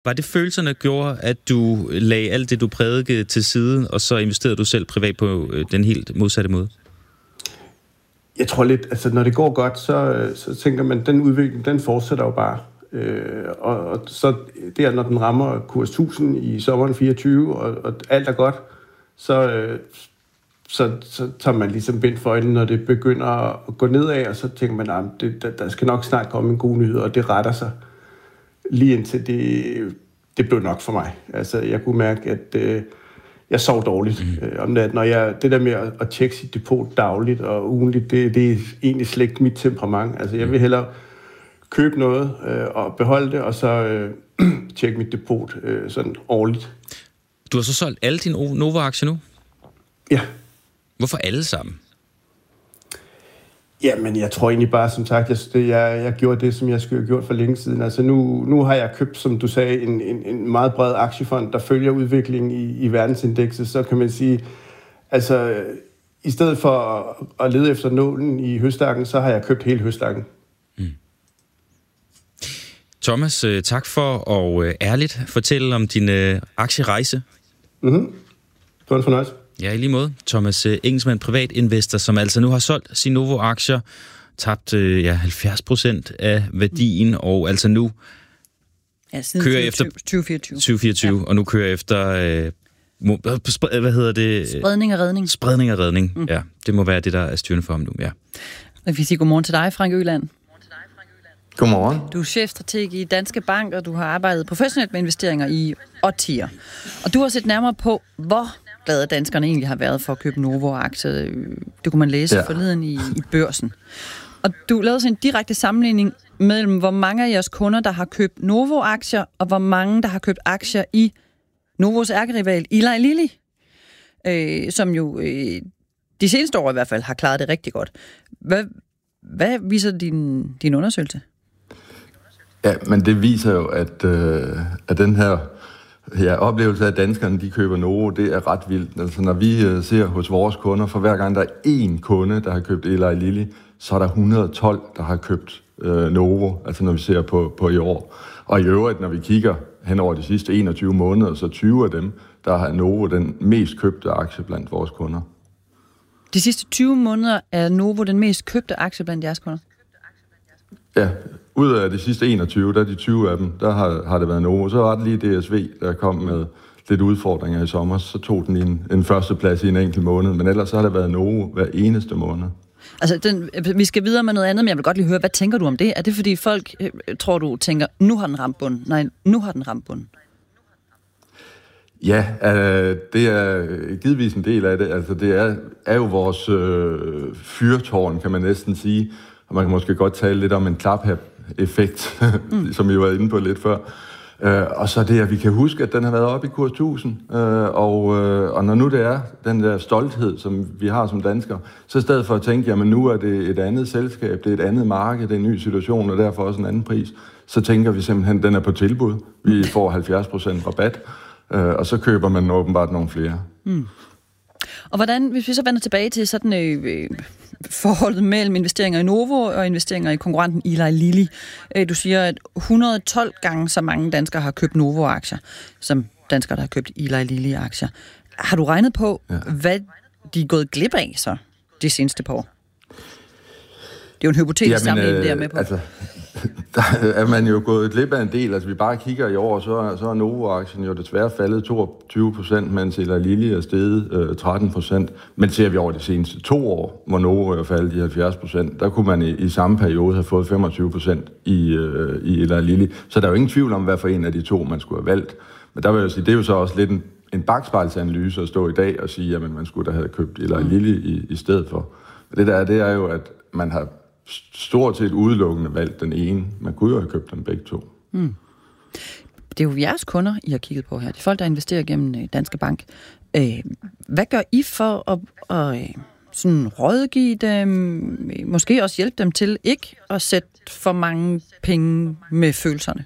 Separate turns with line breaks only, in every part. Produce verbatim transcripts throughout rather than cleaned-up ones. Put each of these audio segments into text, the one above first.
Var det følelserne, der gjorde, at du lagde alt det, du prædikede til side, og så investerede du selv privat på den helt modsatte måde?
Jeg tror lidt, altså når det går godt, så, så tænker man, den udvikling, den fortsætter jo bare. Øh, og, og så der, når den rammer kurs tusind i sommeren fireogtyve, og, og alt er godt, så, øh, så, så tager man ligesom bind for øjnene, når det begynder at gå nedad, og så tænker man, at det, der, der skal nok snart komme en god nyhed, og det retter sig lige indtil det, det blev nok for mig. Altså, jeg kunne mærke, at øh, jeg sov dårligt mm. øh, om natten, og jeg, det der med at, at tjekke sit depot dagligt og ugenligt, det, det er egentlig slet ikke mit temperament. Altså, jeg vil hellere købe noget øh, og beholde det, og så øh, tjekke mit depot øh, sådan årligt.
Du har så solgt alle dine Novo-aktier nu?
Ja.
Hvorfor alle sammen?
Jamen, jeg tror egentlig bare, som sagt, jeg, jeg, jeg gjorde det, som jeg skulle have gjort for længe siden. Altså, nu, nu har jeg købt, som du sagde, en, en, en meget bred aktiefond, der følger udviklingen i, i verdensindekset. Så kan man sige, altså, i stedet for at, at lede efter nålen i høstakken, så har jeg købt hele høstakken. Mm.
Thomas, tak for at ærligt fortælle om din aktierejse.
Mhm. Det var en fornøjelse.
Ja, i lige måde. Thomas Engelsmann, privatinvestor, som altså nu har solgt sine Novo-aktier, tabt ja, halvfjerds procent af værdien, og altså nu
ja, siden
kører efter
tyve fireogtyve,
tyve fireogtyve ja. Og nu kører efter øh, hvad hedder det?
Spredning og redning.
Spredning og redning, mm. ja. Det må være det, der er styrende for ham nu, ja.
Og vi siger godmorgen til dig, Frank Øland.
Godmorgen.
Du er chefstrateg i Danske Bank, og du har arbejdet professionelt med investeringer i årtier. Og du har set nærmere på, hvor glade danskerne egentlig har været for at købe Novo-aktier. Det kunne man læse ja. forleden i, i børsen. Og du lavede sådan en direkte sammenligning mellem, hvor mange af jeres kunder, der har købt Novo-aktier, og hvor mange, der har købt aktier i Novos ærkerival Eli Lilly, øh, som jo øh, de seneste år i hvert fald har klaret det rigtig godt. Hvad, hvad viser din, din undersøgelse?
Ja, men det viser jo, at, øh, at den her ja, oplevelse af, at danskerne de køber Novo, det er ret vildt. Altså når vi øh, ser hos vores kunder, for hver gang der er én kunde, der har købt Eli Lilly, så er der et hundrede og tolv, der har købt øh, Novo, altså når vi ser på, på i år. Og i øvrigt, når vi kigger hen over de sidste enogtyve måneder, så tyve af dem, der har Novo den mest købte aktie blandt vores kunder.
De sidste tyve måneder er Novo den mest købte aktie blandt jeres kunder?
Ja, ud af de sidste enogtyve, der er de tyve af dem, der har, har det været Novo. Så var det lige D S V, der kom med lidt udfordringer i sommer. Så tog den en, en første plads i en enkelt måned, men ellers så har det været Novo hver eneste måned.
Altså, den, vi skal videre med noget andet, men jeg vil godt lige høre, hvad tænker du om det? Er det fordi folk, tror du, tænker, nu har den ramt bunden? Nej, nu har den ramt bunden.
Ja, øh, det er givetvis en del af det. Altså, det er, er jo vores øh, fyrtårn, kan man næsten sige. Og man kan måske godt tale lidt om en klap-effekt, mm. som vi var inde på lidt før. Øh, og så det, at vi kan huske, at den har været oppe i kurs tusind. Øh, og, øh, og når nu det er den der stolthed, som vi har som danskere, så i stedet for at tænke, jamen nu er det et andet selskab, det er et andet marked, det er en ny situation, og derfor også en anden pris, så tænker vi simpelthen, at den er på tilbud. Vi får halvfjerds procent rabat, øh, og så køber man åbenbart nogle flere.
Mm. Og hvordan, hvis vi så vender tilbage til sådan øh, forholdet mellem investeringer i Novo og investeringer i konkurrenten Eli Lilly. Øh, du siger, at et hundrede og tolv gange så mange danskere har købt Novo-aktier, som danskere, der har købt Eli Lilly-aktier. Har du regnet på, ja. hvad de er gået glip af så de seneste par år? Det er jo en hypotetisk sammenligning, øh, der med på. Altså,
der er man jo gået glip af en del. Altså, vi bare kigger i år, så, så er Novo-aktien jo desværre faldet toogtyve procent, mens Eli Lilly er steget øh, tretten procent. Men ser vi over de seneste to år, hvor Novo er faldet de halvfjerds procent, der kunne man i, i samme periode have fået femogtyve procent i, øh, i Eli Lilly. Så der er jo ingen tvivl om, hvad for en af de to, man skulle have valgt. Men der vil jeg sige, det er jo så også lidt en, en bakspejlsanalyse at stå i dag og sige, at man skulle da have købt Eli Lilly i, i stedet for. Det der det er jo, at man har stort set udelukkende valgt den ene. Man kunne jo have købt dem begge to. Mm.
Det er jo jeres kunder, I har kigget på her. Det er folk, der investerer gennem Danske Bank. Øh, hvad gør I for at, at sådan rådgive dem, måske også hjælpe dem til ikke at sætte for mange penge med følelserne?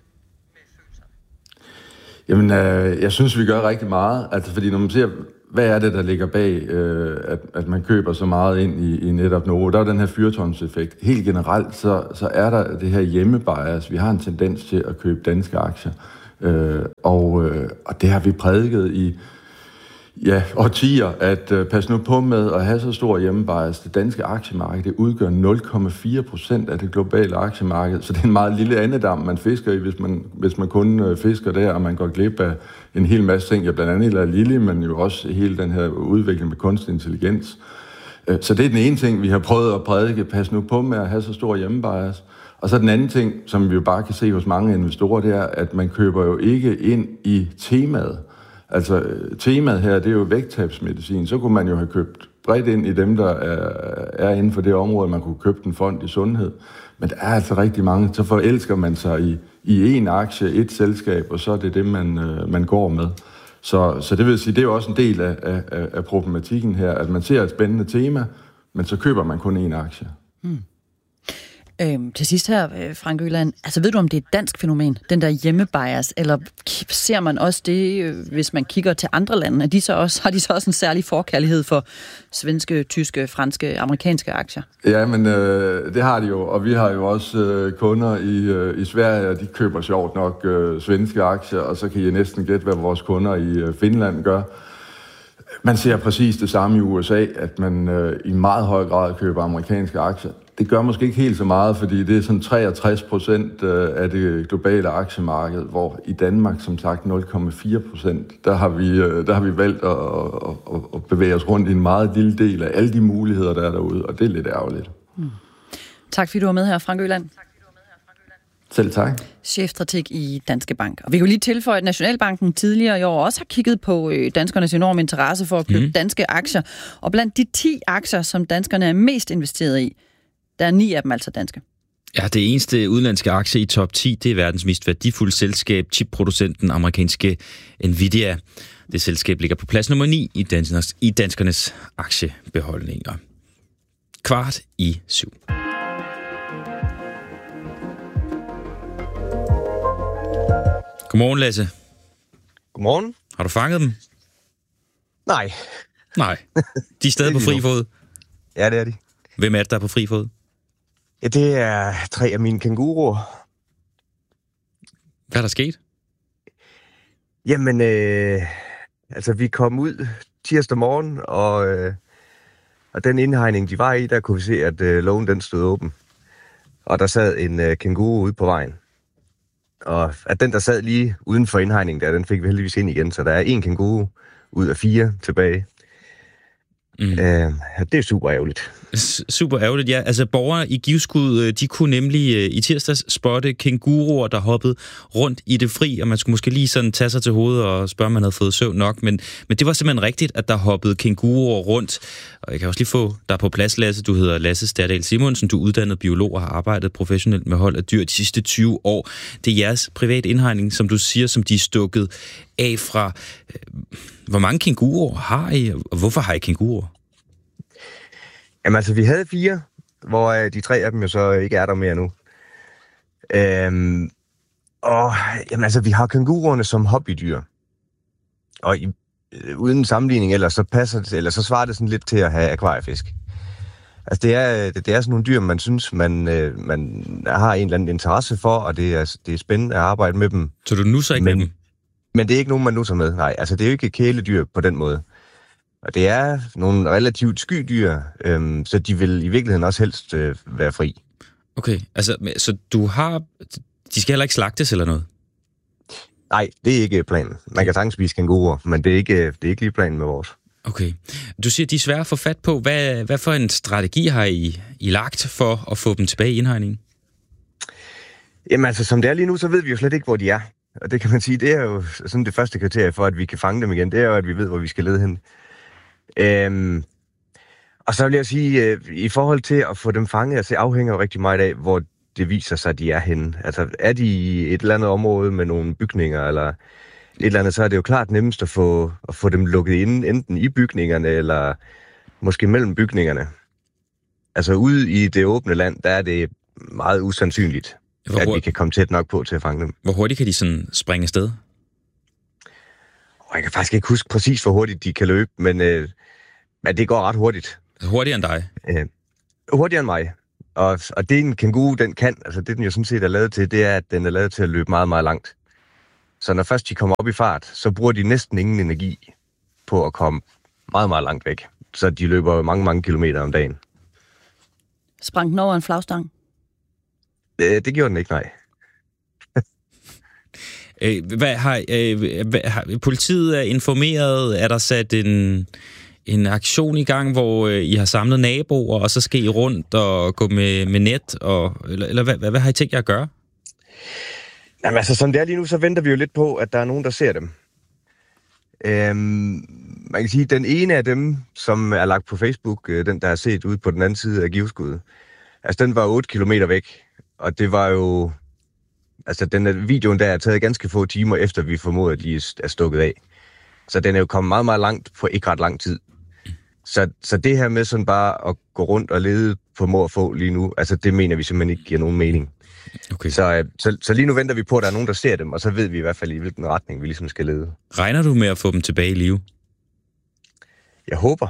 Jamen, øh, jeg synes, vi gør rigtig meget. Altså, fordi når man ser, hvad er det, der ligger bag, øh, at, at man køber så meget ind i, i netop Novo? Der er den her fyrtårnseffekt. Helt generelt, så, så er der det her hjemmebias. Vi har en tendens til at købe danske aktier. Øh, og, øh, og det har vi prædiket i ja, årtier, at øh, pas nu på med at have så stor hjemmebias. Det danske aktiemarked, det udgør nul komma fire procent af det globale aktiemarked, så det er en meget lille andedam, man fisker i, hvis man, hvis man kun øh, fisker der, og man går glip af en hel masse ting, ja, blandt andet Eli Lilly, men jo også hele den her udvikling med kunstig intelligens. Øh, så det er den ene ting, vi har prøvet at prædike, pas nu på med at have så stor hjemmebias. Og så den anden ting, som vi jo bare kan se hos mange investorer, det er, at man køber jo ikke ind i temaet. Altså, temaet her, det er jo vægttabsmedicin. Så kunne man jo have købt bredt ind i dem, der er, er inden for det område, man kunne købe en fond i sundhed. Men der er altså rigtig mange, så forelsker man sig i, i en aktie, et selskab, og så er det det, man, øh, man går med. Så, så det vil sige, det er jo også en del af, af, af problematikken her, at man ser et spændende tema, men så køber man kun én aktie. Hmm.
Øhm, til sidst her, Frank Øland, altså ved du, om det er et dansk fænomen, den der hjemmebias, eller ser man også det, hvis man kigger til andre lande, at de så også, har de så også en særlig forkærlighed for svenske, tyske, franske, amerikanske aktier?
Ja, men øh, det har de jo, og vi har jo også øh, kunder i, øh, i Sverige, og de køber sjovt nok øh, svenske aktier, og så kan I næsten gætte, hvad vores kunder i øh, Finland gør. Man ser præcis det samme i U S A, at man øh, i meget høj grad køber amerikanske aktier. Det gør måske ikke helt så meget, fordi det er sådan treogtres procent af det globale aktiemarked, hvor i Danmark, som sagt, nul komma fire procent. Der har vi, der har vi valgt at, at, at bevæge os rundt i en meget lille del af alle de muligheder, der er derude, og det er lidt ærgerligt. Hmm.
Tak fordi du var med her, Frank Øland.
Selv tak.
Chefstrateg i Danske Bank. Og vi kan jo lige tilføje, at Nationalbanken tidligere i år også har kigget på danskernes enorme interesse for at købe mm. danske aktier. Og blandt de ti aktier, som danskerne er mest investeret i, der er ni af dem altså danske.
Ja, det eneste udenlandske aktie i top ti, det er verdens mest værdifulde selskab, chipproducenten amerikanske Nvidia. Det selskab ligger på plads nummer ni i, danskernes, i danskernes aktiebeholdninger. Kvart i syv. Godmorgen, Lasse.
Godmorgen.
Har du fanget dem?
Nej.
Nej. De er stadig på fri fod?
Ja, det er de.
Hvem er det, der er på fri fod?
Ja, det er tre af mine kænguruer.
Hvad er der sket?
Jamen, øh, altså vi kom ud tirsdag morgen, og, øh, og den indhegning, de var i, der kunne vi se, at øh, lågen den stod åben. Og der sad en øh, kænguru ude på vejen. Og at den, der sad lige uden for indhegningen, der, den fik vi heldigvis ind igen. Så der er en kænguru ud af fire tilbage. Mm. Øh, det er super ærgerligt.
Super ærgerligt, ja. Altså borgere i Givskud, de kunne nemlig i tirsdags spotte kænguruer, der hoppede rundt i det fri, og man skulle måske lige sådan tage sig til hovedet og spørge, om man havde fået søvn nok, men, men det var simpelthen rigtigt, at der hoppede kænguruer rundt. Og jeg kan også lige få dig på plads, Lasse. Du hedder Lasse Sterdal Simonsen, du er uddannet biolog og har arbejdet professionelt med hold af dyr de sidste tyve år. Det er jeres privat indhegning, som du siger, som de er stukket af fra. Hvor mange kænguruer har I, og hvorfor har I kænguruer?
Jamen altså, vi havde fire, hvor øh, de tre af dem jo så ikke er der mere nu. Øhm, og jamen altså, vi har kænguruerne som hobbydyr. Og i, øh, uden sammenligning, ellers så passer det, eller så svarer det sådan lidt til at have akvariefisk. Altså, det er, det, det er sådan nogle dyr, man synes, man, øh, man har en eller anden interesse for, og det er, det er spændende at arbejde med dem.
Så du nusser ikke
men,
med dem?
Men det er ikke nogen, man nusser med. Nej, altså, det er jo ikke kæledyr på den måde. Og det er nogle relativt sky dyr, øhm, så de vil i virkeligheden også helst øh, være fri.
Okay, altså, så du har... De skal heller ikke slagtes eller noget?
Nej, det er ikke planen. Man kan sagtens spise kænguruer, men det er ikke, det er ikke lige planen med vores.
Okay. Du siger, de er svære at få fat på. Hvad, hvad for en strategi har I, I lagt for at få dem tilbage i indhegningen?
Jamen altså, som det er lige nu, så ved vi jo slet ikke, hvor de er. Og det kan man sige, det er jo sådan det første kriterie for, at vi kan fange dem igen. Det er jo, at vi ved, hvor vi skal lede hen. Øhm, og så vil jeg sige, øh, i forhold til at få dem fanget, altså det afhænger jo rigtig meget af, hvor det viser sig, at de er henne. Altså er de i et eller andet område med nogle bygninger, eller et eller andet, så er det jo klart nemmest at få, at få dem lukket inde, enten i bygningerne, eller måske mellem bygningerne. Altså ude i det åbne land, der er det meget usandsynligt, hvor, at vi kan komme tæt nok på til at fange dem.
Hvor hurtigt kan de sådan springe afsted?
Jeg kan faktisk ikke huske præcis, hvor hurtigt de kan løbe, men, øh, men det går ret hurtigt.
Hurtigere end dig?
Øh, hurtigere end mig. Og, og det en kænguru, den kan, altså det den jo sådan set er lavet til, det er, at den er lavet til at løbe meget, meget langt. Så når først de kommer op i fart, så bruger de næsten ingen energi på at komme meget, meget langt væk. Så de løber mange, mange kilometer om dagen.
Sprang den over en flagstang?
Det, det gjorde den ikke, nej.
Hvad har, hvad har politiet er informeret? Er der sat en, en aktion i gang, hvor I har samlet naboer, og så skal I rundt og gå med, med net? Og, eller eller hvad, hvad har I tænkt jer at gøre?
Jamen altså, som det er lige nu, så venter vi jo lidt på, at der er nogen, der ser dem. Øhm, man kan sige, at den ene af dem, som er lagt på Facebook, den der er set ude på den anden side af giveskuddet, altså den var otte kilometer væk, og det var jo... Altså, den videoen der er taget ganske få timer efter, vi formoder, at de er stukket af. Så den er jo kommet meget, meget langt på ikke ret lang tid. Så, så det her med sådan bare at gå rundt og lede på må og få lige nu, altså det mener vi simpelthen ikke giver nogen mening. Okay. Så, så, så lige nu venter vi på, at der er nogen, der ser dem, og så ved vi i hvert fald, i hvilken retning vi ligesom skal lede.
Regner du med at få dem tilbage i live?
Jeg håber.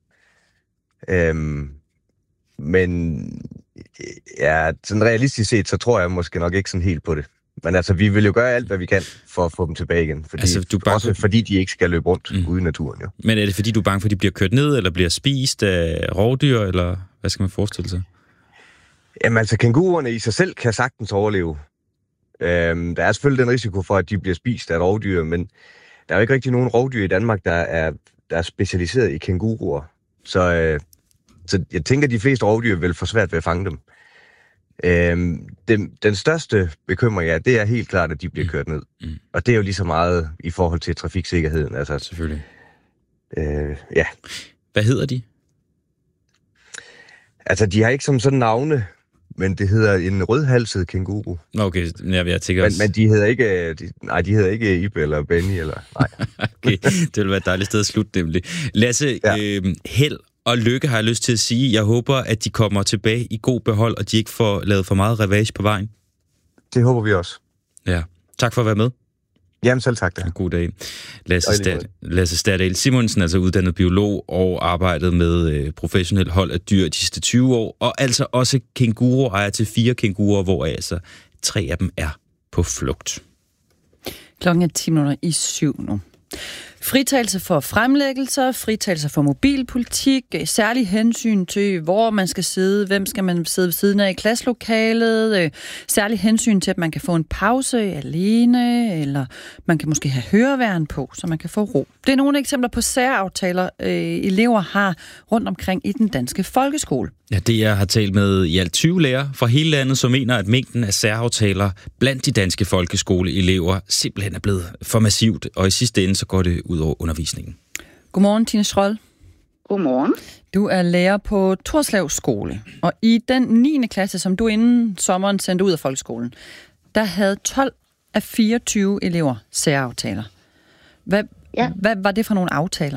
Øhm, men ja, sådan realistisk set, så tror jeg måske nok ikke sådan helt på det. Men altså, vi vil jo gøre alt, hvad vi kan for at få dem tilbage igen. Fordi, altså, du også for... fordi de ikke skal løbe rundt mm. ude i naturen. Jo.
Men er det fordi, du er bange for, at de bliver kørt ned, eller bliver spist af rovdyr, eller hvad skal man forestille sig?
Jamen altså, kænguruerne i sig selv kan sagtens overleve. Øhm, der er selvfølgelig den risiko for, at de bliver spist af rovdyr, men der er jo ikke rigtig nogen rovdyr i Danmark, der er, der er specialiseret i kænguruer. Så, øh, så jeg tænker, at de fleste rovdyr vil få svært ved at fange dem. Øhm, den, den største bekymring er, det er helt klart, at de bliver kørt ned. Mm. Og det er jo lige så meget i forhold til trafiksikkerheden. Altså,
selvfølgelig.
Øh, ja.
Hvad hedder de?
Altså, de har ikke som sådan navne, men det hedder en rødhalset kænguru.
Okay, jeg, jeg tænker også...
Men, men de hedder ikke, de, nej, de hedder ikke Ibe eller Benny, eller nej.
Okay, det vil være et dejligt sted at slutte, nemlig. Lasse, ja. øh, held og lykke har jeg lyst til at sige. Jeg håber, at de kommer tilbage i god behold, og de ikke får lavet for meget ravage på vejen.
Det håber vi også.
Ja, tak for at være med.
Jamen selv tak da.
God dag. Lasse, Stad, Lasse Stadal Simonsen, altså uddannet biolog og arbejdet med øh, professionelt hold af dyr de sidste tyve år, og altså også kænguru, ejer til fire kænguruer, hvor altså tre af dem er på flugt.
Klokken er ti minutter i syv nu. Fritagelse for fremlæggelser, fritagelse for mobilpolitik, særlig hensyn til, hvor man skal sidde, hvem skal man sidde ved siden af i klasselokalet, særlig hensyn til, at man kan få en pause alene, eller man kan måske have høreværn på, så man kan få ro. Det er nogle eksempler på særaftaler, øh, elever har rundt omkring i den danske folkeskole.
Ja, det jeg har talt med i alt tyve lærere fra hele landet, som mener, at mængden af særaftaler blandt de danske folkeskoleelever simpelthen er blevet for massivt, og i sidste ende så går det ud over undervisningen.
Godmorgen, Tine Schroll.
Godmorgen.
Du er lærer på Torslev skole, og i den niende klasse, som du inden sommeren sendte ud af folkeskolen, der havde tolv af fireogtyve elever særaftaler. Hvad, ja. hvad var det for nogle aftaler?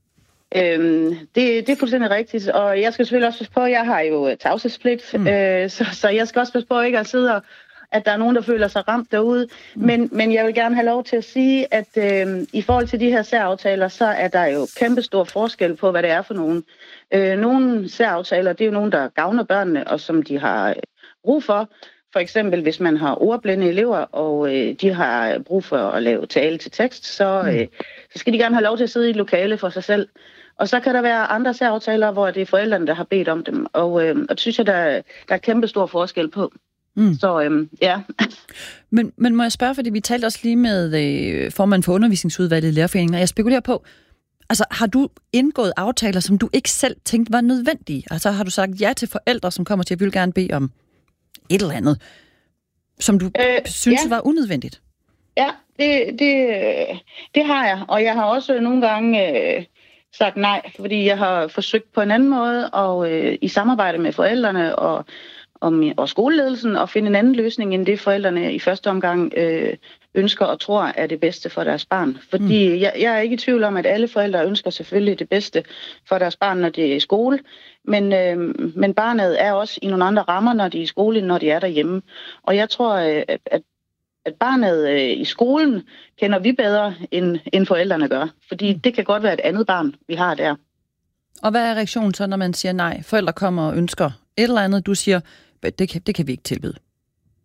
Øhm, det, det er fuldstændig rigtigt, og jeg skal selvfølgelig også passe på, jeg har jo tavshedspligt, mm. øh, så, så jeg skal også passe på ikke at sidde og, at der er nogen, der føler sig ramt derude. Mm. Men, men jeg vil gerne have lov til at sige, at øh, i forhold til de her særaftaler, så er der jo kæmpe stor forskel på, hvad det er for nogen. Øh, nogle særaftaler, det er jo nogen, der gavner børnene, og som de har brug for. For eksempel, hvis man har ordblinde elever, og øh, de har brug for at lave tale til tekst, så, øh, så skal de gerne have lov til at sidde i et lokale for sig selv. Og så kan der være andre særaftaler, hvor det er forældrene, der har bedt om dem. Og, øh, og det synes jeg, der, der er kæmpe stor forskel på. Mm. Så øh, ja.
men, men må jeg spørge, fordi vi talte også lige med øh, formanden for undervisningsudvalget i Lærerforeningen, og jeg spekulerer på, altså har du indgået aftaler, som du ikke selv tænkte var nødvendige? Altså har du sagt ja til forældre, som kommer til at vil gerne bede om et eller andet, som du øh, synes ja. var unødvendigt?
Ja, det, det, det har jeg. Og jeg har også nogle gange øh, sagt nej, fordi jeg har forsøgt på en anden måde, og øh, i samarbejde med forældrene og, og, og skoleledelsen, at finde en anden løsning, end det forældrene i første omgang øh, ønsker og tror er det bedste for deres barn. Fordi mm. jeg, jeg er ikke i tvivl om, at alle forældre ønsker selvfølgelig det bedste for deres barn, når det er i skole. Men, øh, men barnet er også i nogle andre rammer, når de er i skole, når de er derhjemme. Og jeg tror, at, at, at barnet øh, i skolen kender vi bedre, end, end forældrene gør. Fordi det kan godt være et andet barn, vi har der.
Og hvad er reaktionen så, når man siger nej? Forældre kommer og ønsker et eller andet, du siger, det kan, det kan vi ikke tilbyde.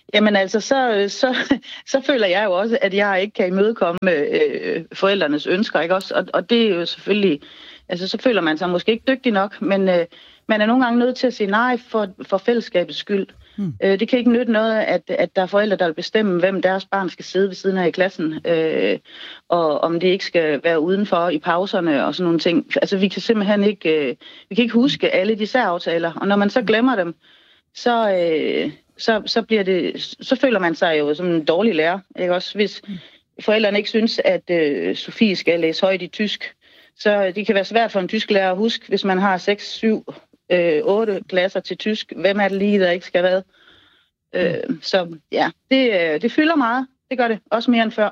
Jamen altså, så, så, så føler jeg jo også, at jeg ikke kan imødekomme øh, forældrenes ønsker, ikke også? Og, og det er jo selvfølgelig, altså så føler man sig måske ikke dygtig nok, men øh, man er nogle gange nødt til at sige nej for, for fællesskabets skyld. Mm. Øh, det kan ikke nytte noget, at, at der er forældre, der vil bestemme, hvem deres barn skal sidde ved siden af i klassen, øh, og om det ikke skal være udenfor i pauserne og sådan nogle ting. Altså vi kan simpelthen ikke, øh, vi kan ikke huske alle de særaftaler, og når man så glemmer dem, så... Øh, Så, så, bliver det, så føler man sig jo som en dårlig lærer. Ikke? Også hvis forældrene ikke synes, at øh, Sofie skal læse højt i tysk, så det kan være svært for en tysklærer at huske, hvis man har seks, syv, otte klasser til tysk. Hvem er det lige, der ikke skal hvad? Øh, så ja, det, det fylder meget. Det gør det også mere end før.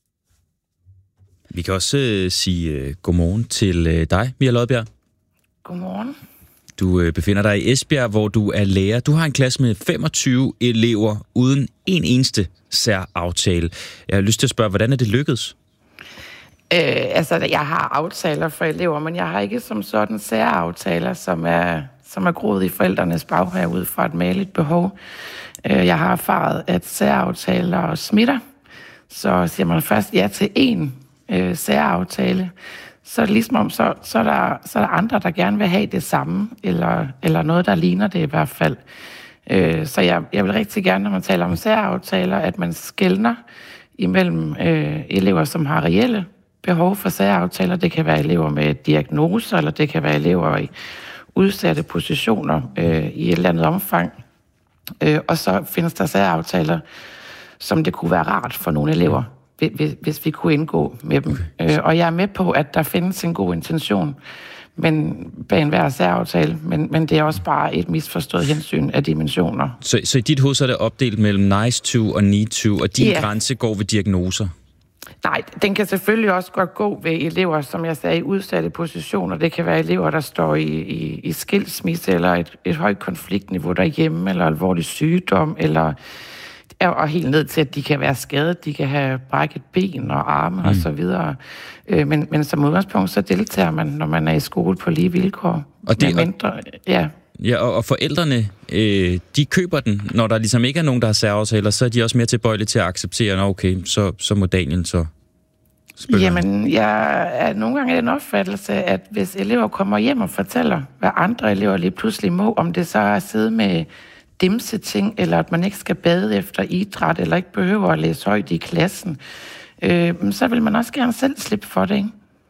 Vi kan også øh, sige øh, godmorgen til øh, dig, Mia Lodbjerg.
Godmorgen.
Du befinder dig i Esbjerg, hvor du er lærer. Du har en klasse med femogtyve elever uden en eneste særaftale. Jeg har lyst til at spørge, hvordan er det lykkedes?
Øh, altså, jeg har aftaler for elever, men jeg har ikke som sådan særaftaler, som er, som er groet i forældrenes baghave ud fra et maligt behov. Øh, jeg har erfaret, at særaftaler smitter. Så siger man først ja til én øh, særaftale, så er det ligesom om, så, så, er der, så er der andre, der gerne vil have det samme, eller, eller noget, der ligner det i hvert fald. Øh, så jeg, jeg vil rigtig gerne, når man taler om særaftaler, at man skelner imellem øh, elever, som har reelle behov for særaftaler. Det kan være elever med diagnoser, eller det kan være elever i udsatte positioner øh, i et eller andet omfang. Øh, og så findes der særaftaler, som det kunne være rart for nogle elever, hvis vi kunne indgå med dem. Okay. Og jeg er med på, at der findes en god intention men bag enhver særaftale, men, men det er også bare et misforstået hensyn af dimensioner.
Så, så i dit hoved så er det opdelt mellem nice to og need to, og din
yeah.
grænse går ved diagnoser?
Nej, den kan selvfølgelig også godt gå ved elever, som jeg sagde, i udsatte positioner. Det kan være elever, der står i, i, i skilsmisse, eller et, et højt konfliktniveau derhjemme, eller alvorlig sygdom, eller og helt ned til, at de kan være skadet, de kan have brækket ben og arme mm. og så videre. Men, men som udgangspunkt, så deltager man, når man er i skole på lige vilkår.
Og det,
mindre, ja.
Ja, og, og forældrene, øh, de køber den. Når der ligesom ikke er nogen, der har særaftaler, så er de også mere tilbøjelige til at acceptere, at okay, så, så må Daniel så spille.
Jamen, jeg er nogle gange i den opfattelse, at hvis elever kommer hjem og fortæller, hvad andre elever lige pludselig må, om det så er at sidde med dimse ting, eller at man ikke skal bade efter idræt, eller ikke behøver at læse højt i klassen, øh, så vil man også gerne selv slippe for det, ikke?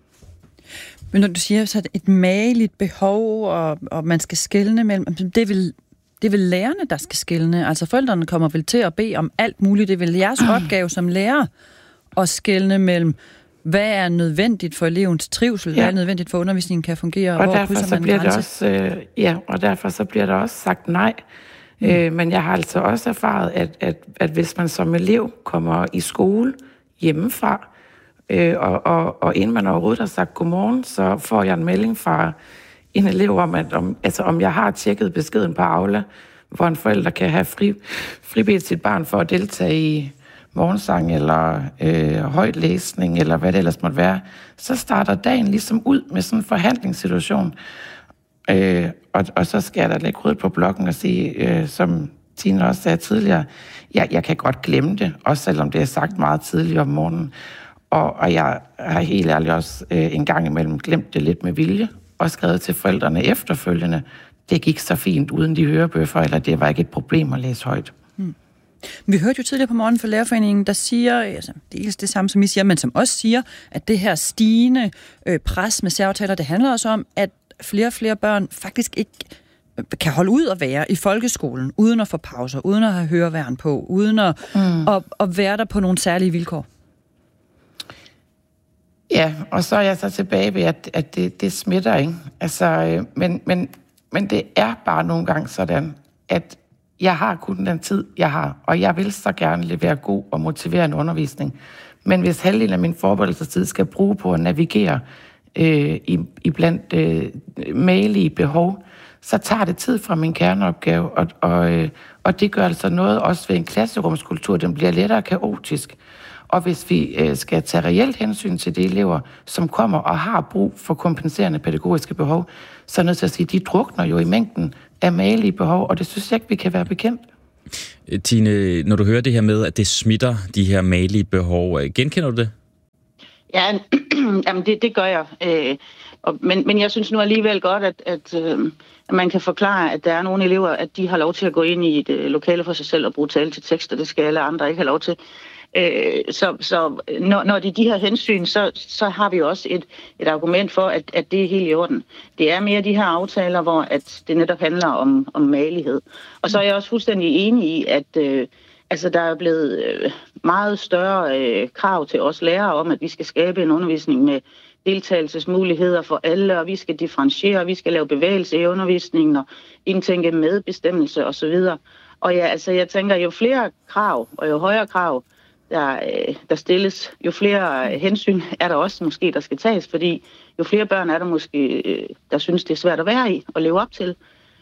Men når du siger så et mageligt behov, og, og man skal skelne mellem, det er, vel, det er vel lærerne, der skal skelne? Altså forældrene kommer vel til at bede om alt muligt. Det er vel jeres opgave som lærer at skelne mellem, hvad er nødvendigt for elevens trivsel, ja. Hvad er nødvendigt for undervisningen kan fungere,
og
hvor
derfor så bliver det også, øh, ja, og derfor så bliver der også sagt nej. Mm. Øh, men jeg har altså også erfaret, at, at, at hvis man som elev kommer i skole hjemmefra, øh, og, og, og inden man overhovedet har sagt godmorgen, så får jeg en melding fra en elev om, at om, altså, om jeg har tjekket beskeden på Aula, hvor en forælder kan have fri, fribedt sit barn for at deltage i morgensang eller øh, højtlæsning, eller hvad det ellers måtte være, så starter dagen ligesom ud med sådan en forhandlingssituation. Øh, og, og så skal jeg da lægge rødt på blokken og sige, øh, som Tine også sagde tidligere, jeg, jeg kan godt glemme det, også selvom det er sagt meget tidligt om morgenen. Og, og jeg har helt ærligt også øh, en gang imellem glemt det lidt med vilje, og skrevet til forældrene efterfølgende, det gik så fint uden de hørebøffer, eller det var ikke et problem at læse højt. Hmm.
Vi hørte jo tidligere på morgen fra Lærerforeningen, der siger, altså, dels det samme som I siger, men som også siger, at det her stigende øh, pres med særaftaler, det handler også om, at flere og flere børn faktisk ikke kan holde ud at være i folkeskolen, uden at få pauser, uden at have høreværn på, uden at, mm. at, at være der på nogle særlige vilkår.
Ja, og så er jeg så tilbage ved, at, at det, det smitter, ikke? Altså, øh, men, men, men det er bare nogle gange sådan, at jeg har kun den tid, jeg har, og jeg vil så gerne levere god og motiverende undervisning. Men hvis halvdelen af min forberedelsestid skal bruge på at navigere øh, i, i blandt øh, malige behov, så tager det tid fra min kerneopgave, og, og, øh, og det gør altså noget også ved en klasserumskultur, den bliver lettere kaotisk. Og hvis vi øh, skal tage reelt hensyn til de elever, som kommer og har brug for kompenserende pædagogiske behov, så er jeg nødt til at sige, at de drukner jo i mængden af malige behov, og det synes jeg ikke, vi kan være bekendt.
Tine, når du hører det her med, at det smitter de her magelige behov, genkender du det?
Ja, jamen det, det gør jeg. Øh, og, men, men jeg synes nu alligevel godt, at, at, øh, at man kan forklare, at der er nogle elever, at de har lov til at gå ind i et øh, lokale for sig selv og bruge tale til tekster. Det skal alle andre ikke have lov til. Øh, så så når, når det er de her hensyn, så, så har vi også et, et argument for, at, at det er helt i orden. Det er mere de her aftaler, hvor at det netop handler om, om magelighed. Og så er jeg også fuldstændig enig i, at øh, altså, der er blevet øh, meget større øh, krav til os lærere om, at vi skal skabe en undervisning med deltagelsesmuligheder for alle, og vi skal differentiere, vi skal lave bevægelse i undervisningen og indtænke medbestemmelse osv. Og ja, altså, jeg tænker, jo flere krav og jo højere krav, Der, der stilles, jo flere hensyn er der også måske, der skal tages, fordi jo flere børn er der måske, der synes, det er svært at være i og leve op til.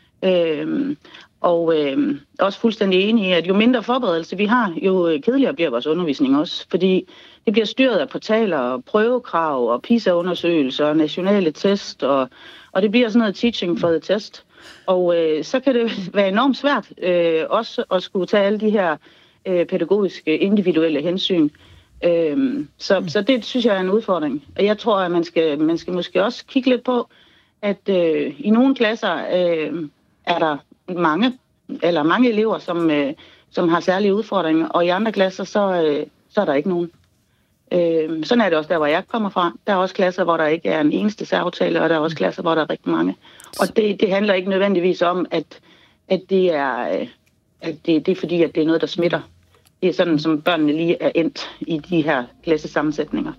Øhm, og øhm, også fuldstændig enig i, at jo mindre forberedelse vi har, jo kedeligere bliver vores undervisning også, fordi det bliver styret af portaler og prøvekrav og PISA-undersøgelser og nationale test, og, og det bliver sådan noget teaching for the test. Og øh, så kan det være enormt svært øh, også at skulle tage alle de her pædagogiske, individuelle hensyn. Øhm, så, mm. så det synes jeg er en udfordring. Og jeg tror, at man skal, man skal måske også kigge lidt på, at øh, i nogle klasser øh, er der mange, eller mange elever, som, øh, som har særlige udfordringer, og i andre klasser, så, øh, så er der ikke nogen. Øh, sådan er det også der, hvor jeg kommer fra. Der er også klasser, hvor der ikke er en eneste særaftale, og der er også klasser, hvor der er rigtig mange. Og det, det handler ikke nødvendigvis om, at, at det er... Øh, at det, det er fordi, at det er noget, der smitter. Det er sådan, som børnene lige er endt i de her klassesammensætninger.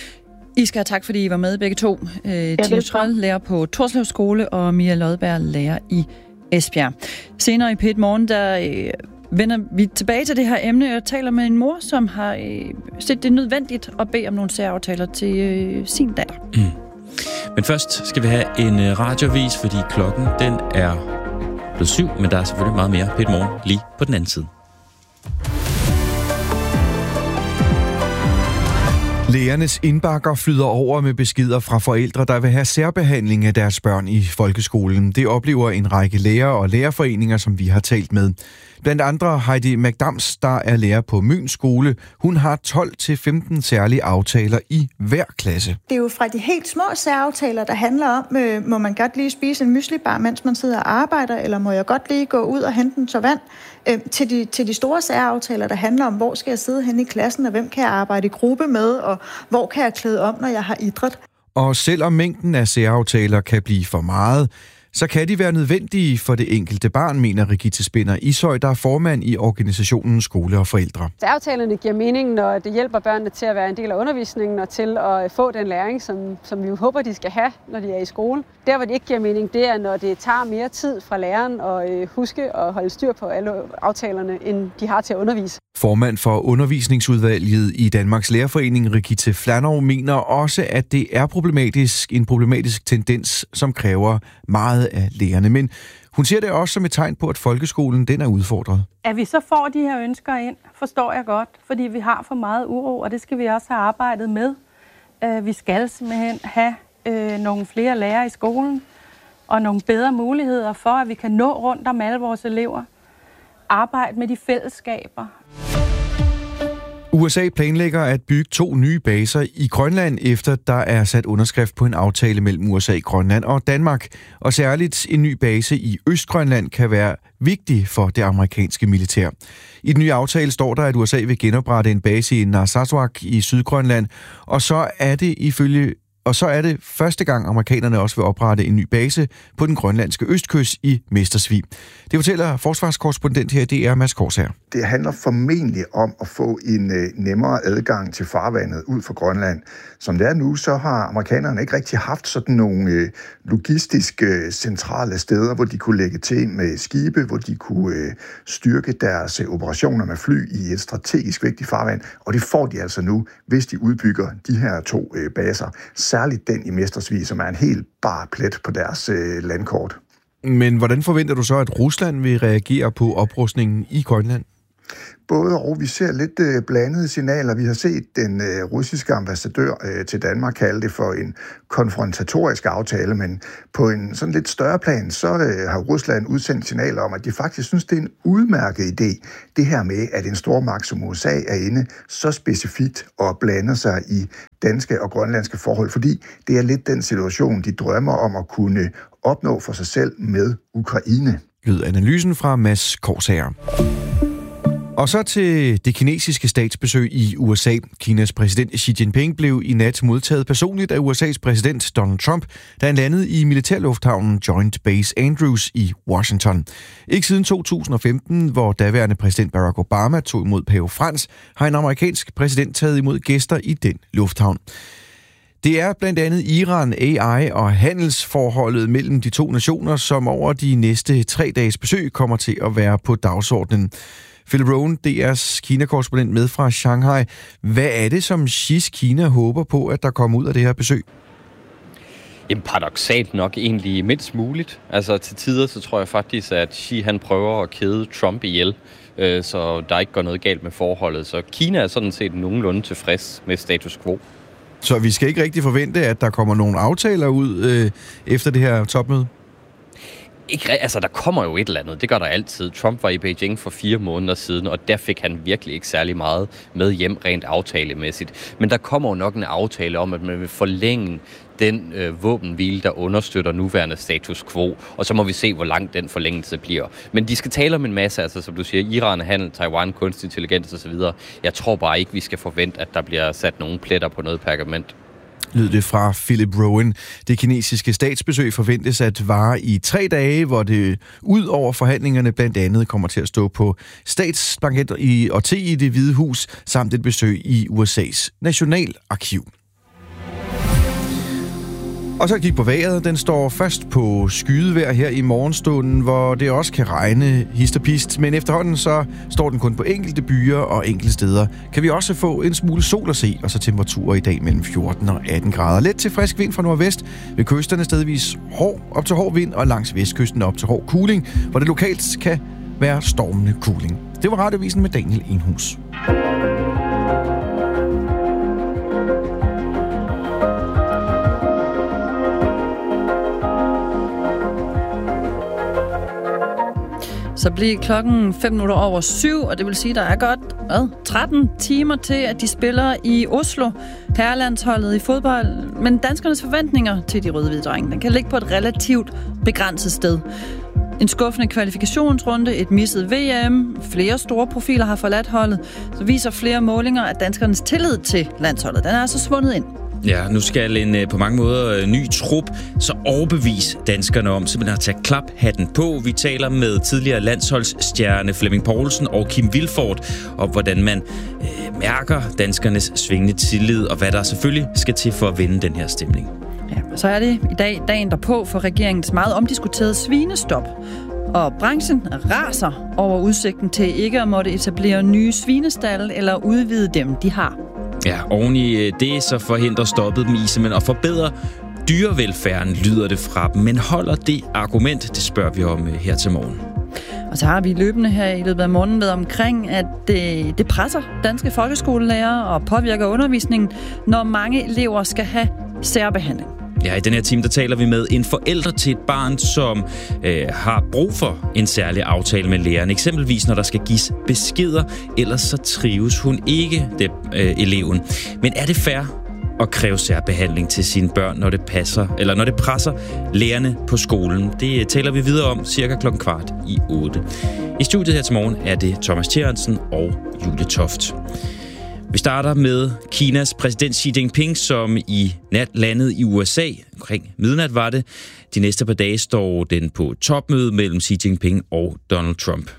I skal have tak, fordi I var med begge to. Øh, Tine Trold, lærer på Torslev Skole, og Mia Lodberg, lærer i Esbjerg. Senere i P et Morgen, der øh, vender vi tilbage til det her emne og taler med en mor, som har øh, set det nødvendigt at bede om nogle særaftaler til øh, sin datter. Mm.
Men først skal vi have en radiovis, fordi klokken den er blevet syv, men der er selvfølgelig meget mere P et Morgen lige på den anden side.
Lærernes indbakker flyder over med beskeder fra forældre, der vil have særbehandling af deres børn i folkeskolen. Det oplever en række lærere og lærerforeninger, som vi har talt med. Blandt andre Heidi McDams, der er lærer på Møns skole. Hun har tolv til femten særlige aftaler i hver klasse.
Det er jo fra de helt små særaftaler, der handler om, øh, må man godt lige spise en myslibar, mens man sidder og arbejder, eller må jeg godt lige gå ud og hente en tår vand, øh, til, de, til de store særaftaler, der handler om, hvor skal jeg sidde hen i klassen, og hvem kan jeg arbejde i gruppe med, og hvor kan jeg klæde om, når jeg har idræt. Og selvom mængden af særaftaler kan blive for meget, så kan de være nødvendige for det enkelte barn, mener Rigitte Spinder Ishøj, der er formand i organisationen Skole og Forældre.
Aftalerne giver mening, når det hjælper børnene til at være en del af undervisningen og til at få den læring, som, som vi håber, de skal have, når de er i skole. Der, hvor det ikke giver mening, det er, når det tager mere tid fra læreren at huske at holde styr på alle aftalerne, end de har til at undervise. Formand for undervisningsudvalget i Danmarks Lærerforening, Rigitte Flanow, mener også, at det er problematisk, en problematisk tendens, som kræver meget af lærerne. Men hun ser det også som et tegn på, at folkeskolen den er udfordret.
At vi så får de her ønsker ind, forstår jeg godt, fordi vi har for meget uro, og det skal vi også have arbejdet med. Vi skal simpelthen have nogle flere lærere i skolen, og nogle bedre muligheder for, at vi kan nå rundt om alle vores elever. Arbejde med de fællesskaber.
U S A planlægger at bygge to nye baser i Grønland, efter der er sat underskrift på en aftale mellem U S A, Grønland og Danmark. Og særligt en ny base i Østgrønland kan være vigtig for det amerikanske militær. I den nye aftale står der, at U S A vil genoprette en base i Narsarsuaq i Sydgrønland, og så er det ifølge Og så er det første gang, amerikanerne også vil oprette en ny base på den grønlandske østkyst i Mestersvig. Det fortæller forsvarskorrespondent her i D R, Mads Korsager.
Det handler formentlig om at få en øh, nemmere adgang til farvandet ud fra Grønland. Som det er nu, så har amerikanerne ikke rigtig haft sådan nogle øh, logistiske øh, centrale steder, hvor de kunne lægge til med skibe, hvor de kunne øh, styrke deres øh, operationer med fly i et strategisk vigtigt farvand. Og det får de altså nu, hvis de udbygger de her to øh, baser. Særligt den i Mestersvig, som er en helt bar plet på deres øh, landkort.
Men hvordan forventer du så, at Rusland vil reagere på oprustningen i Grønland?
Både og. Vi ser lidt øh, blandede signaler. Vi har set den øh, russiske ambassadør øh, til Danmark kalde det for en konfrontatorisk aftale, men på en sådan lidt større plan, så øh, har Rusland udsendt signaler om, at de faktisk synes, det er en udmærket idé, det her med, at en stormagt som U S A er inde så specifikt og blander sig i danske og grønlandske forhold, fordi det er lidt den situation, de drømmer om at kunne opnå for sig selv med Ukraine.
Lød analysen fra Mads Korsager. Og så til det kinesiske statsbesøg i U S A. Kinas præsident Xi Jinping blev i nat modtaget personligt af U S A's præsident Donald Trump, da han landede i militærlufthavnen Joint Base Andrews i Washington. Ikke siden to tusind og femten, hvor daværende præsident Barack Obama tog imod pave Frans, har en amerikansk præsident taget imod gæster i den lufthavn. Det er blandt andet Iran, A I og handelsforholdet mellem de to nationer, som over de næste tre dages besøg kommer til at være på dagsordenen. Phil Rowan, D R's Kina-korrespondent med fra Shanghai. Hvad er det, som Xi's Kina håber på, at der kommer ud af det her besøg?
Jamen paradoksalt nok egentlig mindst muligt. Altså til tider, så tror jeg faktisk, at Xi han prøver at kæde Trump ihjel, øh, så der ikke går noget galt med forholdet. Så Kina er sådan set nogenlunde tilfreds med status quo.
Så vi skal ikke rigtig forvente, at der kommer nogle aftaler ud øh, efter det her topmøde?
Ikke, altså, der kommer jo et eller andet. Det gør der altid. Trump var i Beijing for fire måneder siden, og der fik han virkelig ikke særlig meget med hjem rent aftalemæssigt. Men der kommer jo nok en aftale om, at man vil forlænge den øh, våbenhvile, der understøtter nuværende status quo, og så må vi se, hvor lang den forlængelse bliver. Men de skal tale om en masse, altså som du siger, Iran, handel, Taiwan, kunstig intelligens osv. Jeg tror bare ikke, vi skal forvente, at der bliver sat nogle pletter på noget pergament.
Lød det fra Philip Rowan. Det kinesiske statsbesøg forventes at vare i tre dage, hvor det ud over forhandlingerne blandt andet kommer til at stå på statsbanket i, og te i Det Hvide Hus, samt et besøg i U S A's nationalarkiv. Og så kig på vejret. Den står først på skydevejr her i morgenstunden, hvor det også kan regne hist og pist. Men efterhånden så står den kun på enkelte byer og enkelte steder. Kan vi også få en smule sol at se, og så temperaturer i dag mellem fjorten og atten grader. Let til frisk vind fra nordvest. Ved kysterne stedvis hård, op til hård vind, og langs vestkysten op til hård kuling, hvor det lokalt kan være stormende kuling. Det var Radiovisen med Daniel Enhus.
Så bliver klokken fem minutter over syv, og det vil sige, at der er godt hvad, tretten timer til, at de spiller i Oslo, herrelandsholdet i fodbold. Men danskernes forventninger til de røde-hvide drenge, den kan ligge på et relativt begrænset sted. En skuffende kvalifikationsrunde, et misset V M, flere store profiler har forladt holdet, så viser flere målinger, at danskernes tillid til landsholdet, den er altså svundet ind.
Ja, nu skal en på mange måder ny trup så overbevise danskerne om simpelthen at tage klaphatten på. Vi taler med tidligere landsholdsstjerne Flemming Poulsen og Kim Vilfort om, hvordan man øh, mærker danskernes svingende tillid, og hvad der selvfølgelig skal til for at vinde den her stemning.
Ja, så er det i dag dagen derpå for regeringens meget omdiskuterede svinestop. Og branchen raser over udsigten til ikke at måtte etablere nye svinestalde eller udvide dem, de har.
Ja, oven i det så forhindrer stoppet dem i simpelthen at forbedre dyrevelfærden, lyder det fra dem. Men holder det argument? Det spørger vi om her til morgen.
Og så har vi løbende her i løbet af morgenen været omkring, at det, det presser danske folkeskolelærere og påvirker undervisningen, når mange elever skal have særbehandling.
Ja, i den her time, der taler vi med en forælder til et barn, som øh, har brug for en særlig aftale med læreren. Eksempelvis, når der skal gives beskeder, ellers så trives hun ikke, det, øh, eleven. Men er det fair at kræve særbehandling til sine børn, når det passer, eller når det presser lærerne på skolen? Det taler vi videre om cirka klokken kvart i otte. I studiet her til morgen er det Thomas Tjernsen og Julie Toft. Vi starter med Kinas præsident Xi Jinping, som i nat landede i U S A. Omkring midnat var det. De næste par dage står den på topmøde mellem Xi Jinping og Donald Trump.